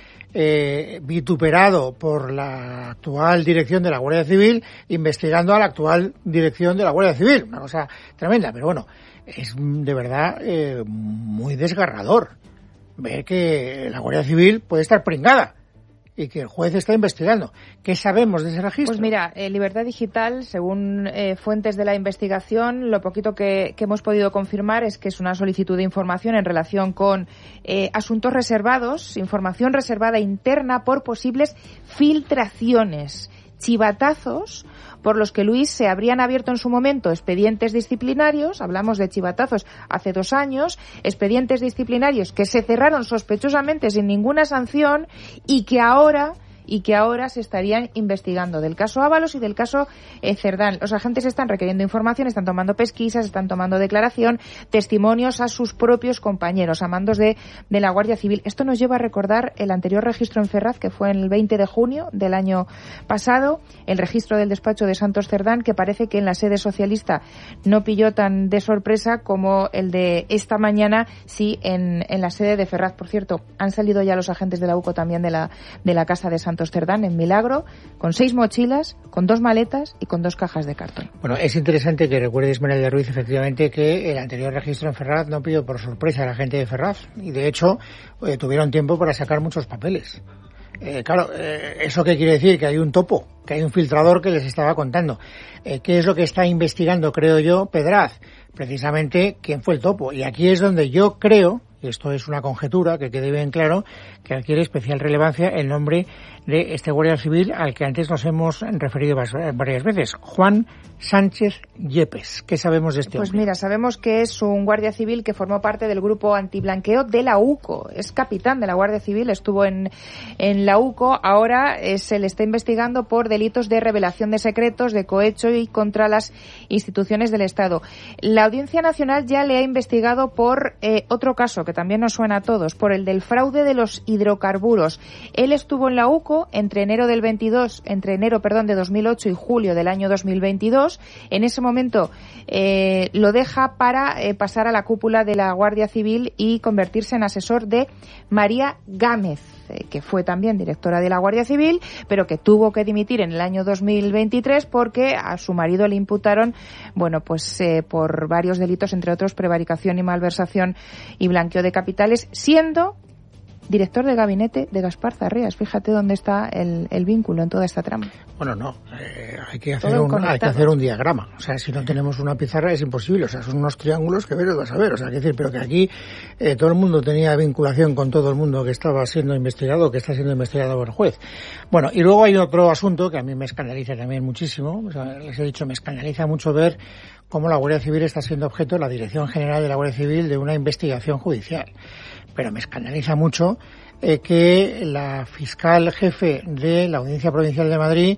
Eh, vituperado por la actual dirección de la Guardia Civil, investigando a la actual dirección de la Guardia Civil. Una cosa tremenda, pero bueno, es de verdad eh, muy desgarrador ver que la Guardia Civil puede estar pringada y que el juez está investigando. ¿Qué sabemos de ese registro? Pues mira, eh, Libertad Digital, según eh, fuentes de la investigación, lo poquito que, que hemos podido confirmar es que es una solicitud de información en relación con eh, asuntos reservados, información reservada interna por posibles filtraciones, chivatazos por los que, Luis, se habrían abierto en su momento expedientes disciplinarios, hablamos de chivatazos hace dos años, expedientes disciplinarios que se cerraron sospechosamente sin ninguna sanción y que ahora y que ahora se estarían investigando, del caso Ábalos y del caso eh, Cerdán. Los agentes están requiriendo información, están tomando pesquisas, están tomando declaración, testimonios a sus propios compañeros, a mandos de, de la Guardia Civil. Esto nos lleva a recordar el anterior registro en Ferraz, que fue en el veinte de junio del año pasado, el registro del despacho de Santos Cerdán, que parece que en la sede socialista no pilló tan de sorpresa como el de esta mañana, sí, en, en la sede de Ferraz. Por cierto, han salido ya los agentes de la U C O también de la, de la casa de Santos Cerdán en Milagro, con seis mochilas, con dos maletas y con dos cajas de cartón. Bueno, es interesante que recuerde Esmeralda Ruiz, efectivamente, que el anterior registro en Ferraz no pidió por sorpresa a la gente de Ferraz, y de hecho eh, tuvieron tiempo para sacar muchos papeles. Eh, claro, eh, ¿eso qué quiere decir? Que hay un topo, que hay un filtrador que les estaba contando. Eh, ¿Qué es lo que está investigando, creo yo, Pedraz? Precisamente quién fue el topo. Y aquí es donde yo creo, y esto es una conjetura, que quede bien claro, que adquiere especial relevancia el nombre de este Guardia Civil al que antes nos hemos referido varias veces, Juan Sánchez Yepes. ¿Qué sabemos de este hombre? Pues mira, sabemos que es un Guardia Civil que formó parte del grupo antiblanqueo de la U C O. Es capitán de la Guardia Civil, estuvo en, en la U C O, ahora eh, se le está investigando por delitos de revelación de secretos, de cohecho y contra las instituciones del Estado. La Audiencia Nacional ya le ha investigado por eh, otro caso que también nos suena a todos, por el del fraude de los hidrocarburos. Él estuvo en la U C O entre enero del veintidós, entre enero, perdón, de dos mil ocho y julio del año dos mil veintidós. En ese momento eh, lo deja para eh, pasar a la cúpula de la Guardia Civil y convertirse en asesor de María Gámez, eh, que fue también directora de la Guardia Civil, pero que tuvo que dimitir en el año dos mil veintitrés porque a su marido le imputaron, bueno, pues eh, por varios delitos, entre otros prevaricación y malversación y blanqueo de capitales, siendo director de gabinete de Gaspar Zarreas. Fíjate dónde está el, el vínculo en toda esta trama. Bueno, no, eh, hay que hacer un, hay que hacer un diagrama. O sea, si no tenemos una pizarra es imposible. O sea, son unos triángulos que veros vas a ver. O sea, hay que decir, pero que aquí eh, todo el mundo tenía vinculación con todo el mundo que estaba siendo investigado, que está siendo investigado por el juez. Bueno, y luego hay otro asunto que a mí me escandaliza también muchísimo. O sea, les he dicho, me escandaliza mucho ver cómo la Guardia Civil está siendo objeto, la Dirección General de la Guardia Civil, de una investigación judicial. Pero me escandaliza mucho eh, que la fiscal jefe de la Audiencia Provincial de Madrid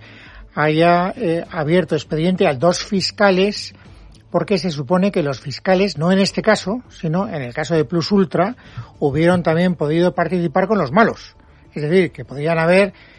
haya eh, abierto expediente a dos fiscales, porque se supone que los fiscales, no en este caso, sino en el caso de Plus Ultra, hubieron también podido participar con los malos. Es decir, que podrían haber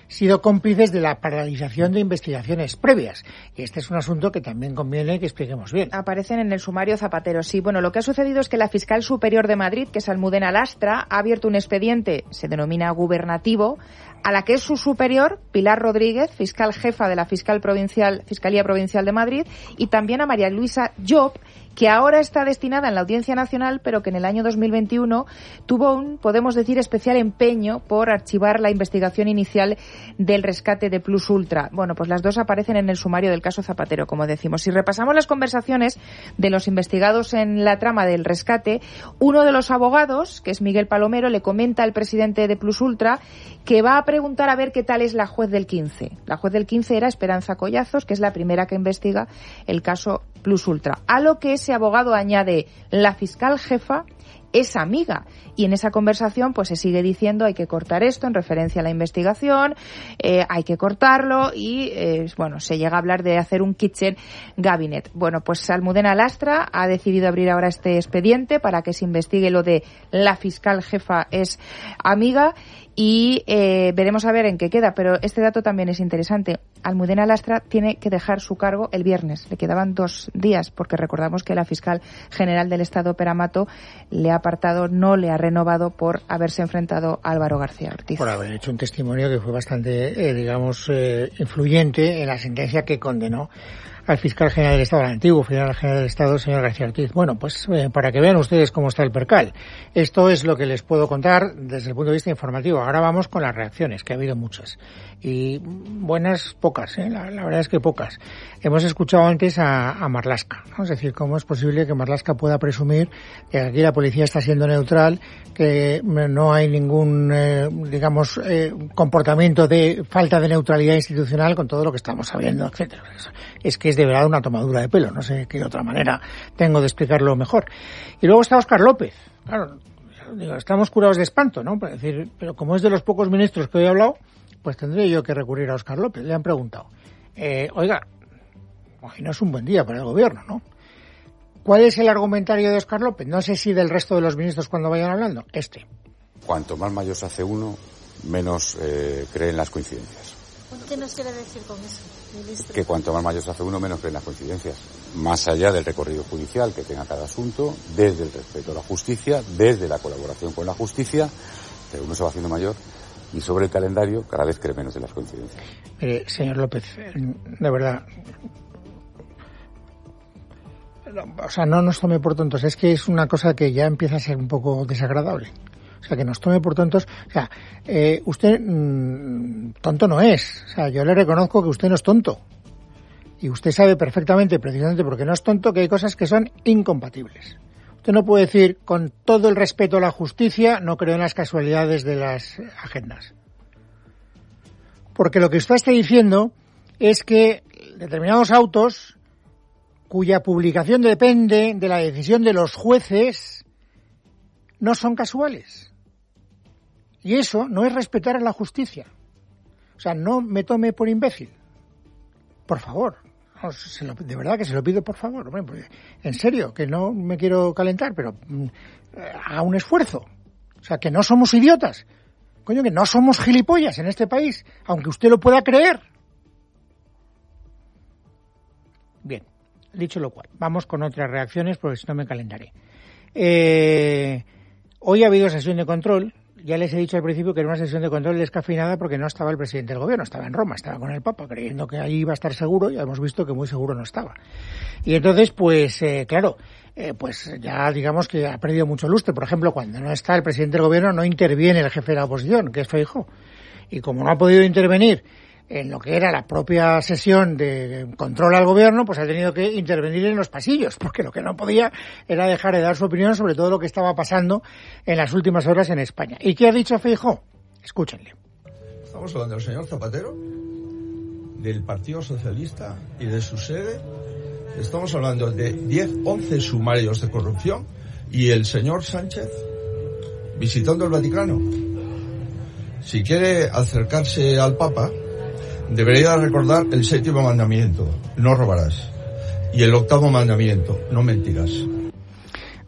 sido cómplices de la paralización de investigaciones previas. Y este es un asunto que también conviene que expliquemos bien. Aparecen en el sumario Zapatero, sí. Bueno, lo que ha sucedido es que la fiscal superior de Madrid, que es Almudena Lastra, ha abierto un expediente, se denomina gubernativo, a la que es su superior, Pilar Rodríguez, fiscal jefa de la fiscal provincial, Fiscalía Provincial de Madrid, y también a María Luisa Llop, que ahora está destinada en la Audiencia Nacional, pero que en el año dos mil veintiuno tuvo un, podemos decir, especial empeño por archivar la investigación inicial del rescate de Plus Ultra. Bueno, pues las dos aparecen en el sumario del caso Zapatero, como decimos. Si repasamos las conversaciones de los investigados en la trama del rescate, uno de los abogados, que es Miguel Palomero, le comenta al presidente de Plus Ultra que va a preguntar a ver qué tal es la juez del quince. La juez del quince era Esperanza Collazos, que es la primera que investiga el caso Plus Ultra. A lo que ese abogado añade, la fiscal jefa es amiga, y en esa conversación pues se sigue diciendo hay que cortar esto en referencia a la investigación, eh, hay que cortarlo y eh, bueno, se llega a hablar de hacer un kitchen cabinet. Bueno, pues Almudena Lastra ha decidido abrir ahora este expediente para que se investigue lo de la fiscal jefa es amiga y eh, veremos a ver en qué queda, pero este dato también es interesante. Almudena Lastra tiene que dejar su cargo el viernes, le quedaban dos días, porque recordamos que la fiscal general del Estado, Pera Mato, le ha apartado, no le ha renovado por haberse enfrentado a Álvaro García Ortiz. Por haber hecho un testimonio que fue bastante, eh, digamos, eh, influyente en la sentencia que condenó al fiscal general del Estado, al antiguo fiscal general del Estado, señor García Ortiz. Bueno, pues eh, para que vean ustedes cómo está el percal. Esto es lo que les puedo contar desde el punto de vista informativo. Ahora vamos con las reacciones, que ha habido muchas. Y buenas, pocas, ¿eh? La, la verdad es que pocas. Hemos escuchado antes a, a Marlaska, ¿no? Es decir, cómo es posible que Marlaska pueda presumir que aquí la policía está siendo neutral, que no hay ningún, eh, digamos, eh, comportamiento de falta de neutralidad institucional con todo lo que estamos sabiendo, etcétera. Es que es de verdad una tomadura de pelo, no sé qué otra manera tengo de explicarlo mejor. Y luego está Óscar López. Claro, digo, estamos curados de espanto, ¿no? Para decir, pero como es de los pocos ministros que hoy he hablado, pues tendré yo que recurrir a Óscar López. Le han preguntado, eh, oiga, hoy no es un buen día para el gobierno, ¿no? ¿Cuál es el argumentario de Óscar López? No sé si del resto de los ministros cuando vayan hablando. Este. Cuanto más mayor se hace uno, menos eh, cree en las coincidencias. ¿Qué nos quiere decir con eso, ministro? Que cuanto más mayor se hace uno, menos cree en las coincidencias. Más allá del recorrido judicial que tenga cada asunto, desde el respeto a la justicia, desde la colaboración con la justicia, pero uno se va haciendo mayor y sobre el calendario cada vez cree menos en las coincidencias. Mire, señor López, de verdad, o sea, no nos tome por tontos, es que es una cosa que ya empieza a ser un poco desagradable. O sea, que nos tome por tontos. O sea, eh, usted mmm, tonto no es. O sea, yo le reconozco que usted no es tonto. Y usted sabe perfectamente, precisamente porque no es tonto, que hay cosas que son incompatibles. Usted no puede decir, con todo el respeto a la justicia, no creo en las casualidades de las agendas. Porque lo que usted está diciendo es que determinados autos, cuya publicación depende de la decisión de los jueces, no son casuales. Y eso no es respetar a la justicia. O sea, no me tome por imbécil. Por favor. No, se lo, de verdad que se lo pido, por favor. Hombre, pues, en serio, que no me quiero calentar, pero mm, haga un esfuerzo. O sea, que no somos idiotas. Coño, que no somos gilipollas en este país, aunque usted lo pueda creer. Bien, dicho lo cual, vamos con otras reacciones, porque si no me calentaré. Eh... Hoy ha habido sesión de control. Ya les he dicho al principio que era una sesión de control descafeinada porque no estaba el presidente del gobierno, estaba en Roma, estaba con el Papa, creyendo que ahí iba a estar seguro, y hemos visto que muy seguro no estaba. Y entonces, pues, eh, claro, eh, pues ya digamos que ha perdido mucho lustre. Por ejemplo, cuando no está el presidente del gobierno, no interviene el jefe de la oposición, que es Feijóo. Y como no ha podido intervenir en lo que era la propia sesión de control al gobierno, pues ha tenido que intervenir en los pasillos, porque lo que no podía era dejar de dar su opinión sobre todo lo que estaba pasando en las últimas horas en España. ¿Y qué ha dicho Feijóo? Escúchenle. Estamos hablando del señor Zapatero, del Partido Socialista y de su sede. Estamos hablando de diez, once sumarios de corrupción y el señor Sánchez visitando el Vaticano. Si quiere acercarse al Papa, debería recordar el séptimo mandamiento, no robarás, y el octavo mandamiento, no mentirás.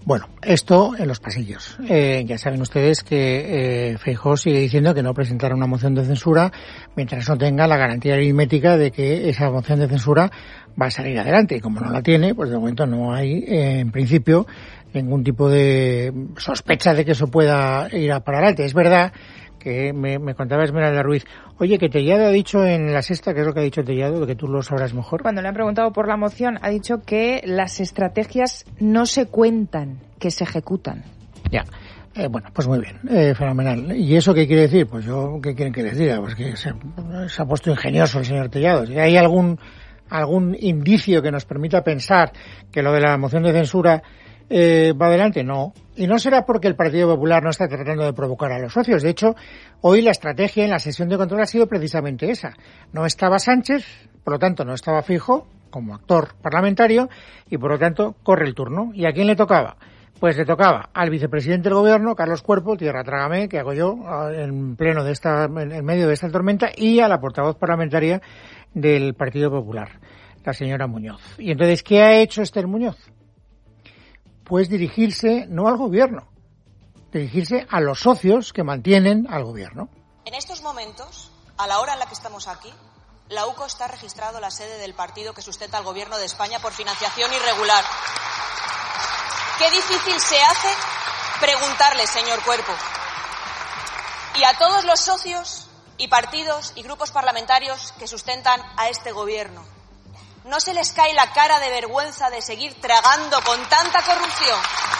Bueno, esto en los pasillos. Eh, ya saben ustedes que eh, Feijóo sigue diciendo que no presentará una moción de censura mientras no tenga la garantía aritmética de que esa moción de censura va a salir adelante. Y como no la tiene, pues de momento no hay, eh, en principio, ningún tipo de sospecha de que eso pueda ir a para adelante. Es verdad que me, me contaba Esmeralda Ruiz, oye, que Tellado ha dicho en La Sexta, ¿qué es lo que ha dicho Tellado? Que tú lo sabrás mejor. Cuando le han preguntado por la moción, ha dicho que las estrategias no se cuentan, que se ejecutan. Ya. Eh, bueno, pues muy bien, eh, fenomenal. ¿Y eso qué quiere decir? Pues yo, ¿qué quieren que les diga? Pues que se, se ha puesto ingenioso el señor Tellado. Si hay algún, algún indicio que nos permita pensar que lo de la moción de censura Eh, va adelante, no. Y no será porque el Partido Popular no está tratando de provocar a los socios. De hecho, hoy la estrategia en la sesión de control ha sido precisamente esa. No estaba Sánchez, por lo tanto no estaba Feijóo como actor parlamentario y por lo tanto corre el turno. ¿Y a quién le tocaba? Pues le tocaba al vicepresidente del gobierno, Carlos Cuerpo, tierra trágame, que hago yo en pleno de esta, en medio de esta tormenta, y a la portavoz parlamentaria del Partido Popular, la señora Muñoz. Y entonces, ¿qué ha hecho Esther Muñoz? Pues dirigirse no al gobierno, dirigirse a los socios que mantienen al gobierno. En estos momentos, a la hora en la que estamos aquí, la U C O está registrado la sede del partido que sustenta al gobierno de España por financiación irregular. Qué difícil se hace preguntarle, señor Cuerpo. Y a todos los socios y partidos y grupos parlamentarios que sustentan a este gobierno. ¿No se les cae la cara de vergüenza de seguir tragando con tanta corrupción?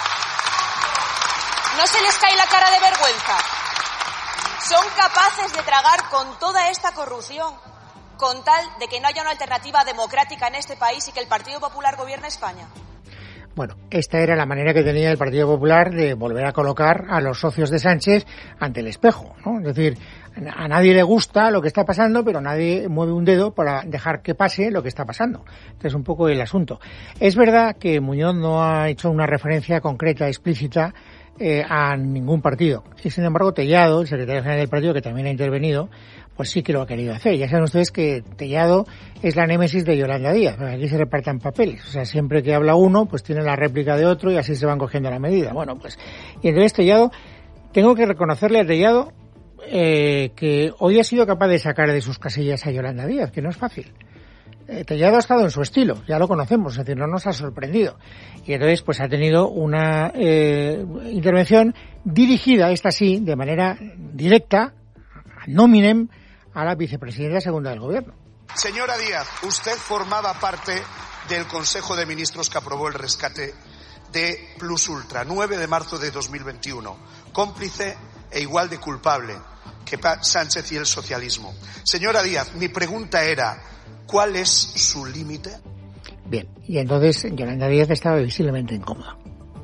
¿No se les cae la cara de vergüenza? ¿Son capaces de tragar con toda esta corrupción con tal de que no haya una alternativa democrática en este país y que el Partido Popular gobierne España? Bueno, esta era la manera que tenía el Partido Popular de volver a colocar a los socios de Sánchez ante el espejo, ¿no? Es decir, a nadie le gusta lo que está pasando, pero nadie mueve un dedo para dejar que pase lo que está pasando. Este es un poco el asunto. Es verdad que Muñoz no ha hecho una referencia concreta, explícita, eh, a ningún partido. Y sin embargo, Tellado, el secretario general del partido, que también ha intervenido, pues sí que lo ha querido hacer. Ya saben ustedes que Tellado es la némesis de Yolanda Díaz. Aquí se repartan papeles. O sea, siempre que habla uno, pues tiene la réplica de otro y así se van cogiendo la medida. Bueno, pues, y entonces Tellado, tengo que reconocerle a Tellado eh, que hoy ha sido capaz de sacar de sus casillas a Yolanda Díaz, que no es fácil. Eh, Tellado ha estado en su estilo, ya lo conocemos, es decir, no nos ha sorprendido. Y entonces, pues ha tenido una eh, intervención dirigida, esta sí, de manera directa, ad nominem, a la vicepresidenta segunda del gobierno. Señora Díaz, usted formaba parte del Consejo de Ministros que aprobó el rescate de Plus Ultra, nueve de marzo de dos mil veintiuno, cómplice e igual de culpable que Sánchez y el socialismo. Señora Díaz, mi pregunta era, ¿cuál es su límite? Bien, y entonces Yolanda Díaz estaba visiblemente incómoda.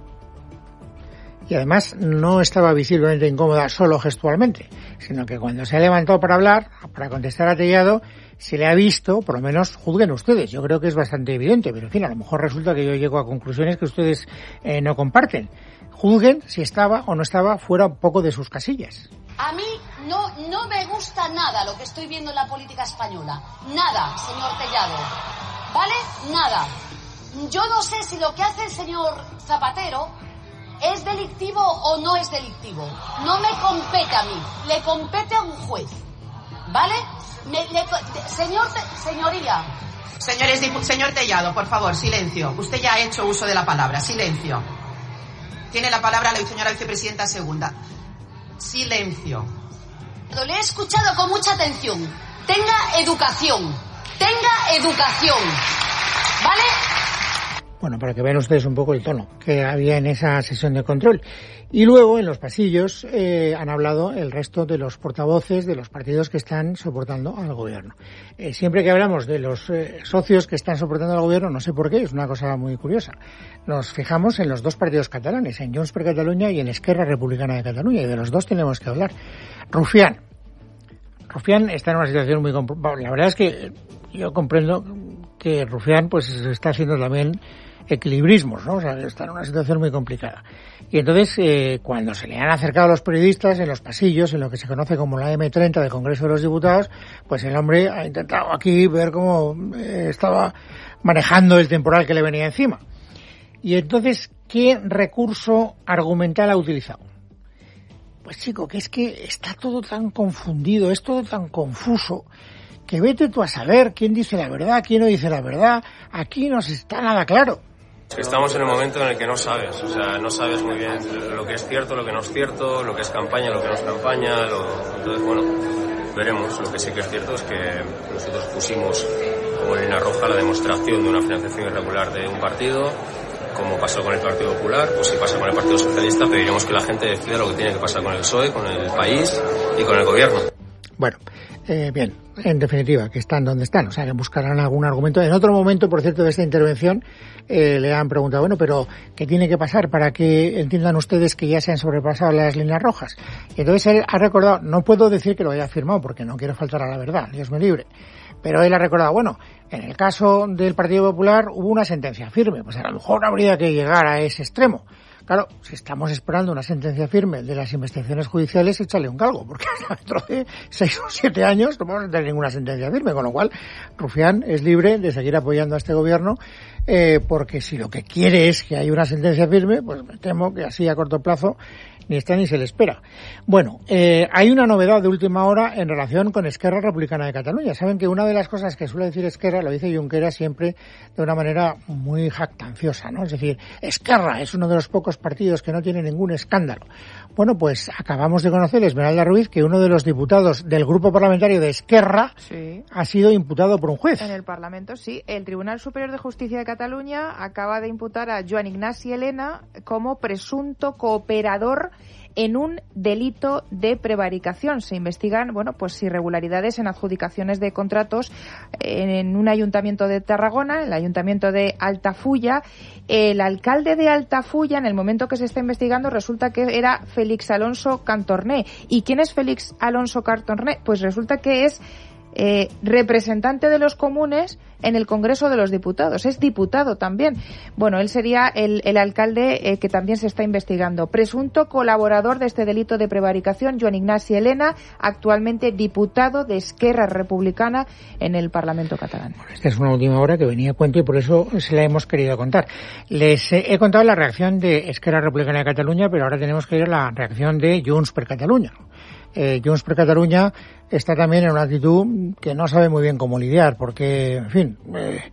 Y además no estaba visiblemente incómoda solo gestualmente, sino que cuando se ha levantado para hablar, para contestar a Tellado, se le ha visto, por lo menos juzguen ustedes, yo creo que es bastante evidente, pero en fin, a lo mejor resulta que yo llego a conclusiones que ustedes eh, no comparten. Juzguen si estaba o no estaba fuera un poco de sus casillas. A mí no, no me gusta nada lo que estoy viendo en la política española. Nada, señor Tellado. ¿Vale? Nada. Yo no sé si lo que hace el señor Zapatero ¿es delictivo o no es delictivo? No me compete a mí, le compete a un juez. ¿Vale? Me, le, señor, señoría. Señores, señor Tellado, por favor, silencio. Usted ya ha hecho uso de la palabra, silencio. Tiene la palabra la señora vicepresidenta segunda. Silencio. Le he escuchado con mucha atención. Tenga educación. Tenga educación. ¿Vale? Bueno, para que vean ustedes un poco el tono que había en esa sesión de control. Y luego, en los pasillos, eh, han hablado el resto de los portavoces de los partidos que están soportando al gobierno. Eh, siempre que hablamos de los eh, socios que están soportando al gobierno, no sé por qué, es una cosa muy curiosa, nos fijamos en los dos partidos catalanes, en Junts per Catalunya y en Esquerra Republicana de Cataluña, y de los dos tenemos que hablar. Rufián. Rufián está en una situación muy complicada. La verdad es que yo comprendo que Rufián pues está haciendo también equilibrismos, ¿no? O sea, está en una situación muy complicada. Y entonces, eh, cuando se le han acercado a los periodistas en los pasillos, en lo que se conoce como la eme treinta del Congreso de los Diputados, pues el hombre ha intentado aquí ver cómo eh, estaba manejando el temporal que le venía encima. Y entonces, ¿qué recurso argumental ha utilizado? Pues chico, que es que está todo tan confundido, es todo tan confuso, que vete tú a saber quién dice la verdad, quién no dice la verdad. Aquí no se está nada claro. Estamos en un momento en el que no sabes, o sea, no sabes muy bien lo que es cierto, lo que no es cierto, lo que es campaña, lo que no es campaña, lo... entonces, bueno, veremos. Lo que sí que es cierto es que nosotros pusimos como línea roja la demostración de una financiación irregular de un partido, como pasó con el Partido Popular, pues si pasa con el Partido Socialista, pediremos que la gente decida lo que tiene que pasar con el P S O E, con el país y con el gobierno. Bueno, eh, bien, en definitiva, que están donde están, o sea, que buscarán algún argumento. En otro momento, por cierto, de esta intervención, eh, le han preguntado, bueno, pero ¿qué tiene que pasar para que entiendan ustedes que ya se han sobrepasado las líneas rojas? Y entonces él ha recordado, no puedo decir que lo haya afirmado porque no quiero faltar a la verdad, Dios me libre, pero él ha recordado, bueno, en el caso del Partido Popular hubo una sentencia firme, pues a lo mejor habría que llegar a ese extremo. Claro, si estamos esperando una sentencia firme de las investigaciones judiciales, échale un galgo, porque dentro de seis o siete años no vamos a tener ninguna sentencia firme, con lo cual Rufián es libre de seguir apoyando a este gobierno, eh, porque si lo que quiere es que haya una sentencia firme, pues me temo que así a corto plazo ni está ni se le espera. Bueno, eh, hay una novedad de última hora en relación con Esquerra Republicana de Cataluña. Saben que una de las cosas que suele decir Esquerra, lo dice Junqueras siempre de una manera muy jactanciosa, ¿no? Es decir, Esquerra es uno de los pocos partidos que no tiene ningún escándalo. Bueno, pues acabamos de conocer, Esmeralda Ruiz, que uno de los diputados del grupo parlamentario de Esquerra sí. ha sido imputado por un juez. En el Parlamento, sí. El Tribunal Superior de Justicia de Cataluña acaba de imputar a Joan Ignasi Elena como presunto cooperador en un delito de prevaricación. Se investigan, bueno, pues irregularidades en adjudicaciones de contratos en un ayuntamiento de Tarragona, el ayuntamiento de Altafulla. El alcalde de Altafulla, en el momento que se está investigando, resulta que era Félix Alonso Cantorné. ¿Y quién es Félix Alonso Cantorné? Pues resulta que es Eh, representante de los comunes en el Congreso de los Diputados. Es diputado también. Bueno, él sería el, el alcalde eh, que también se está investigando. Presunto colaborador de este delito de prevaricación, Joan Ignasi Elena, actualmente diputado de Esquerra Republicana en el Parlamento catalán. Esta es una última hora que venía a cuento y por eso se la hemos querido contar. Les he contado la reacción de Esquerra Republicana de Cataluña, pero ahora tenemos que ir a la reacción de Junts per Catalunya. Eh, Junts per Catalunya está también en una actitud que no sabe muy bien cómo lidiar, porque, en fin, eh,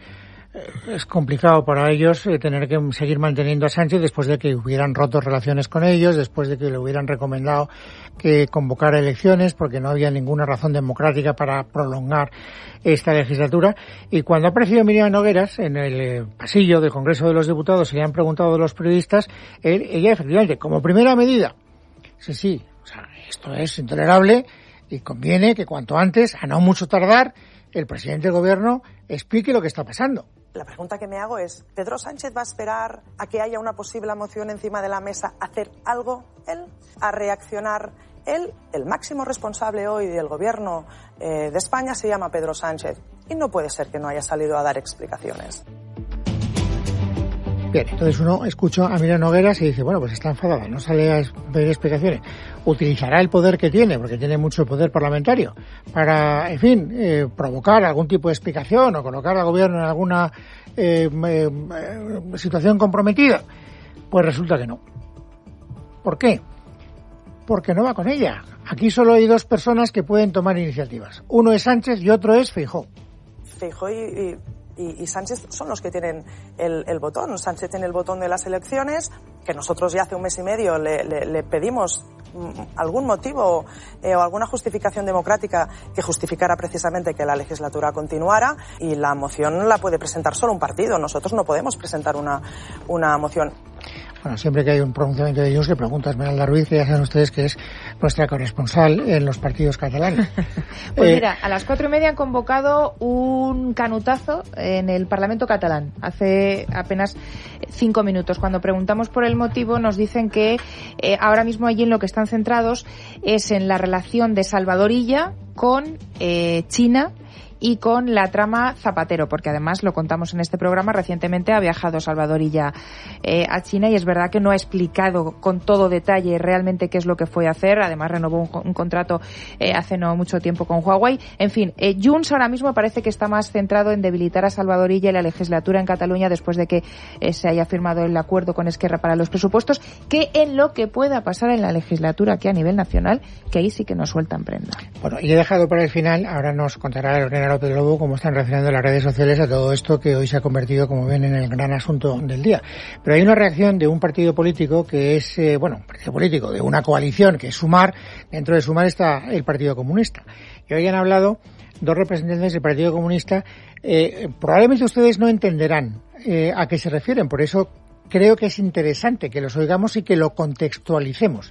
es complicado para ellos eh, tener que seguir manteniendo a Sánchez después de que hubieran roto relaciones con ellos, después de que le hubieran recomendado que convocara elecciones, porque no había ninguna razón democrática para prolongar esta legislatura. Y cuando ha aparecido Miriam Nogueras en el eh, pasillo del Congreso de los Diputados y le han preguntado a los periodistas, él, ella efectivamente, como primera medida, sí, sí, o sea, esto es intolerable y conviene que cuanto antes, a no mucho tardar, el presidente del gobierno explique lo que está pasando. La pregunta que me hago es, ¿Pedro Sánchez va a esperar a que haya una posible moción encima de la mesa a hacer algo él? ¿A reaccionar él? El máximo responsable hoy del gobierno eh, de España se llama Pedro Sánchez y no puede ser que no haya salido a dar explicaciones. Bien, entonces uno escucha a Miriam Nogueras y dice, bueno, pues está enfadada, no sale a pedir explicaciones. Utilizará el poder que tiene, porque tiene mucho poder parlamentario, para, en fin, eh, provocar algún tipo de explicación o colocar al gobierno en alguna eh, eh, situación comprometida. Pues resulta que no. ¿Por qué? Porque no va con ella. Aquí solo hay dos personas que pueden tomar iniciativas. Uno es Sánchez y otro es Feijóo. Feijóo y... y... Y, y Sánchez son los que tienen el, el botón. Sánchez tiene el botón de las elecciones, que nosotros ya hace un mes y medio le, le, le pedimos algún motivo eh, o alguna justificación democrática que justificara precisamente que la legislatura continuara, y la moción la puede presentar solo un partido. Nosotros no podemos presentar una, una moción. Bueno, siempre que hay un pronunciamiento de ellos, le pregunto a Esmeralda Ruiz, que ya saben ustedes que es nuestra corresponsal en los partidos catalanes. Pues eh, mira, a las cuatro y media han convocado un canutazo en el Parlamento catalán, hace apenas cinco minutos. Cuando preguntamos por el motivo, nos dicen que eh, ahora mismo allí en lo que están centrados es en la relación de Salvador Illa con eh, China y con la trama Zapatero, porque además lo contamos en este programa, recientemente ha viajado Salvador Illa eh, a China y es verdad que no ha explicado con todo detalle realmente qué es lo que fue a hacer. Además renovó un, un contrato eh, hace no mucho tiempo con Huawei. En fin, eh, Junts ahora mismo parece que está más centrado en debilitar a Salvador Illa y la legislatura en Cataluña después de que eh, se haya firmado el acuerdo con Esquerra para los presupuestos, que en lo que pueda pasar en la legislatura aquí a nivel nacional, que ahí sí que nos sueltan prenda. Bueno, y he dejado para el final, ahora nos contará Lorena López Lobo cómo están reaccionando las redes sociales a todo esto que hoy se ha convertido, como ven, en el gran asunto del día. Pero hay una reacción de un partido político que es, eh, bueno, un partido político de una coalición que es Sumar. Dentro de Sumar está el Partido Comunista. Y hoy han hablado dos representantes del Partido Comunista. Eh, probablemente ustedes no entenderán eh, a qué se refieren, por eso creo que es interesante que los oigamos y que lo contextualicemos.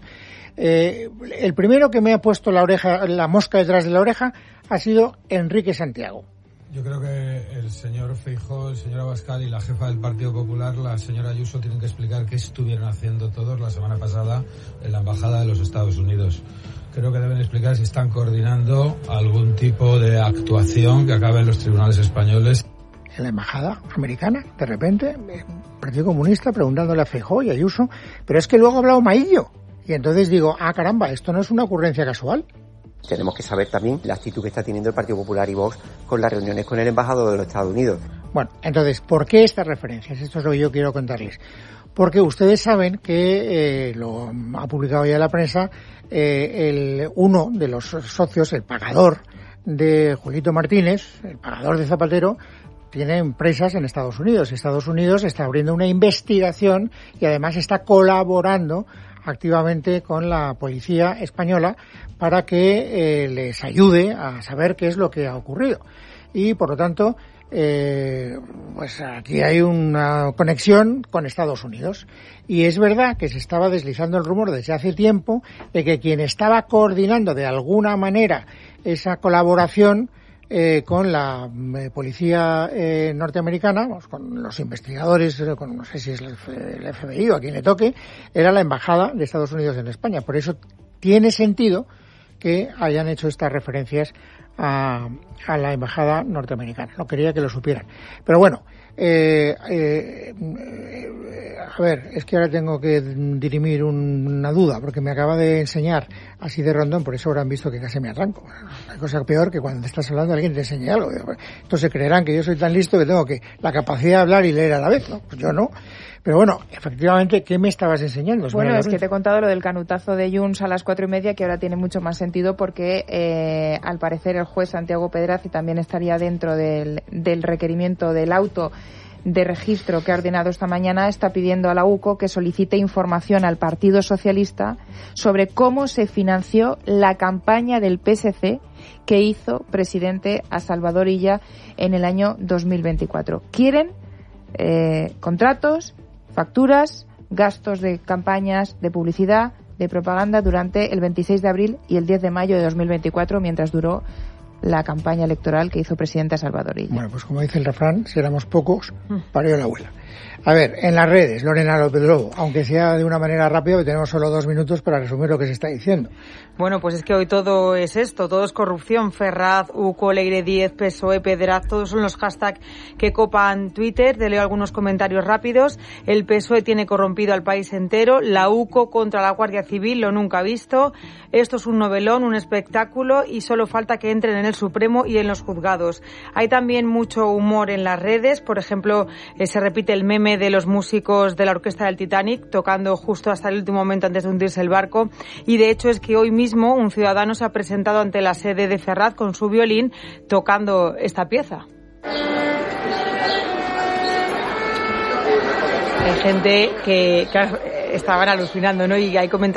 Eh, el primero que me ha puesto la oreja, la mosca detrás de la oreja ha sido Enrique Santiago. Yo creo que el señor Feijóo, el señor Abascal y la jefa del Partido Popular, la señora Ayuso, tienen que explicar qué estuvieron haciendo todos la semana pasada en la Embajada de los Estados Unidos. Creo que deben explicar si están coordinando algún tipo de actuación que acabe en los tribunales españoles. En la embajada americana, de repente, el Partido Comunista preguntándole a Feijóo y a Ayuso, pero es que luego ha hablado Maillo. Y entonces digo, ah, caramba, esto no es una ocurrencia casual. Tenemos que saber también la actitud que está teniendo el Partido Popular y Vox con las reuniones con el embajador de los Estados Unidos. Bueno, entonces, ¿por qué estas referencias? Esto es lo que yo quiero contarles. Porque ustedes saben que, eh, lo ha publicado ya la prensa, eh, el uno de los socios, el pagador de Julito Martínez, el pagador de Zapatero, tiene empresas en Estados Unidos. Estados Unidos está abriendo una investigación y además está colaborando activamente con la policía española para que eh, les ayude a saber qué es lo que ha ocurrido. Y, por lo tanto, eh, pues aquí hay una conexión con Estados Unidos. Y es verdad que se estaba deslizando el rumor desde hace tiempo de que quien estaba coordinando de alguna manera esa colaboración Eh, con la eh, policía eh, norteamericana, pues, con los investigadores, con, no sé si es el F B I o a quien le toque, era la embajada de Estados Unidos en España. Por eso tiene sentido que hayan hecho estas referencias a, a la embajada norteamericana. No quería que lo supieran. Pero bueno, eh, eh, eh, a ver, es que ahora tengo que dirimir un, una duda, porque me acaba de enseñar así de rondón, por eso habrán visto que casi me arranco. Hay cosa peor que cuando te estás hablando alguien te enseña algo. Entonces creerán que yo soy tan listo que tengo que la capacidad de hablar y leer a la vez, ¿no? Pues yo no. Pero bueno, efectivamente, ¿qué me estabas enseñando? Bueno, es que te he contado lo del canutazo de Junts a las cuatro y media, que ahora tiene mucho más sentido porque, eh, al parecer, el juez Santiago Pedraz también estaría dentro del, del requerimiento del auto de registro que ha ordenado esta mañana, está pidiendo a la U C O que solicite información al Partido Socialista sobre cómo se financió la campaña del P S C que hizo presidente a Salvador Illa en el año dos mil veinticuatro. Quieren eh, contratos, facturas, gastos de campañas, de publicidad, de propaganda durante el veintiséis de abril y el diez de mayo de dos mil veinticuatro, mientras duró la campaña electoral que hizo presidente a Salvador Illa. Bueno, pues como dice el refrán, si éramos pocos, parió la abuela. A ver, en las redes, Lorena López Lobo, aunque sea de una manera rápida, porque tenemos solo dos minutos para resumir lo que se está diciendo. Bueno, pues es que hoy todo es esto, todo es corrupción. Ferraz, U C O, Leire Díez, P S O E, Pedraz, todos son los hashtags que copan Twitter. Te leo algunos comentarios rápidos. El P S O E tiene corrompido al país entero. La U C O contra la Guardia Civil, lo nunca visto. Esto es un novelón, un espectáculo y solo falta que entren en el Supremo y en los juzgados. Hay también mucho humor en las redes. Por ejemplo, eh, se repite el meme de los músicos de la orquesta del Titanic tocando justo hasta el último momento antes de hundirse el barco. Y de hecho es que hoy mismo un ciudadano se ha presentado ante la sede de Ferraz con su violín tocando esta pieza. Hay gente que, que estaban alucinando, ¿no? Y hay comentarios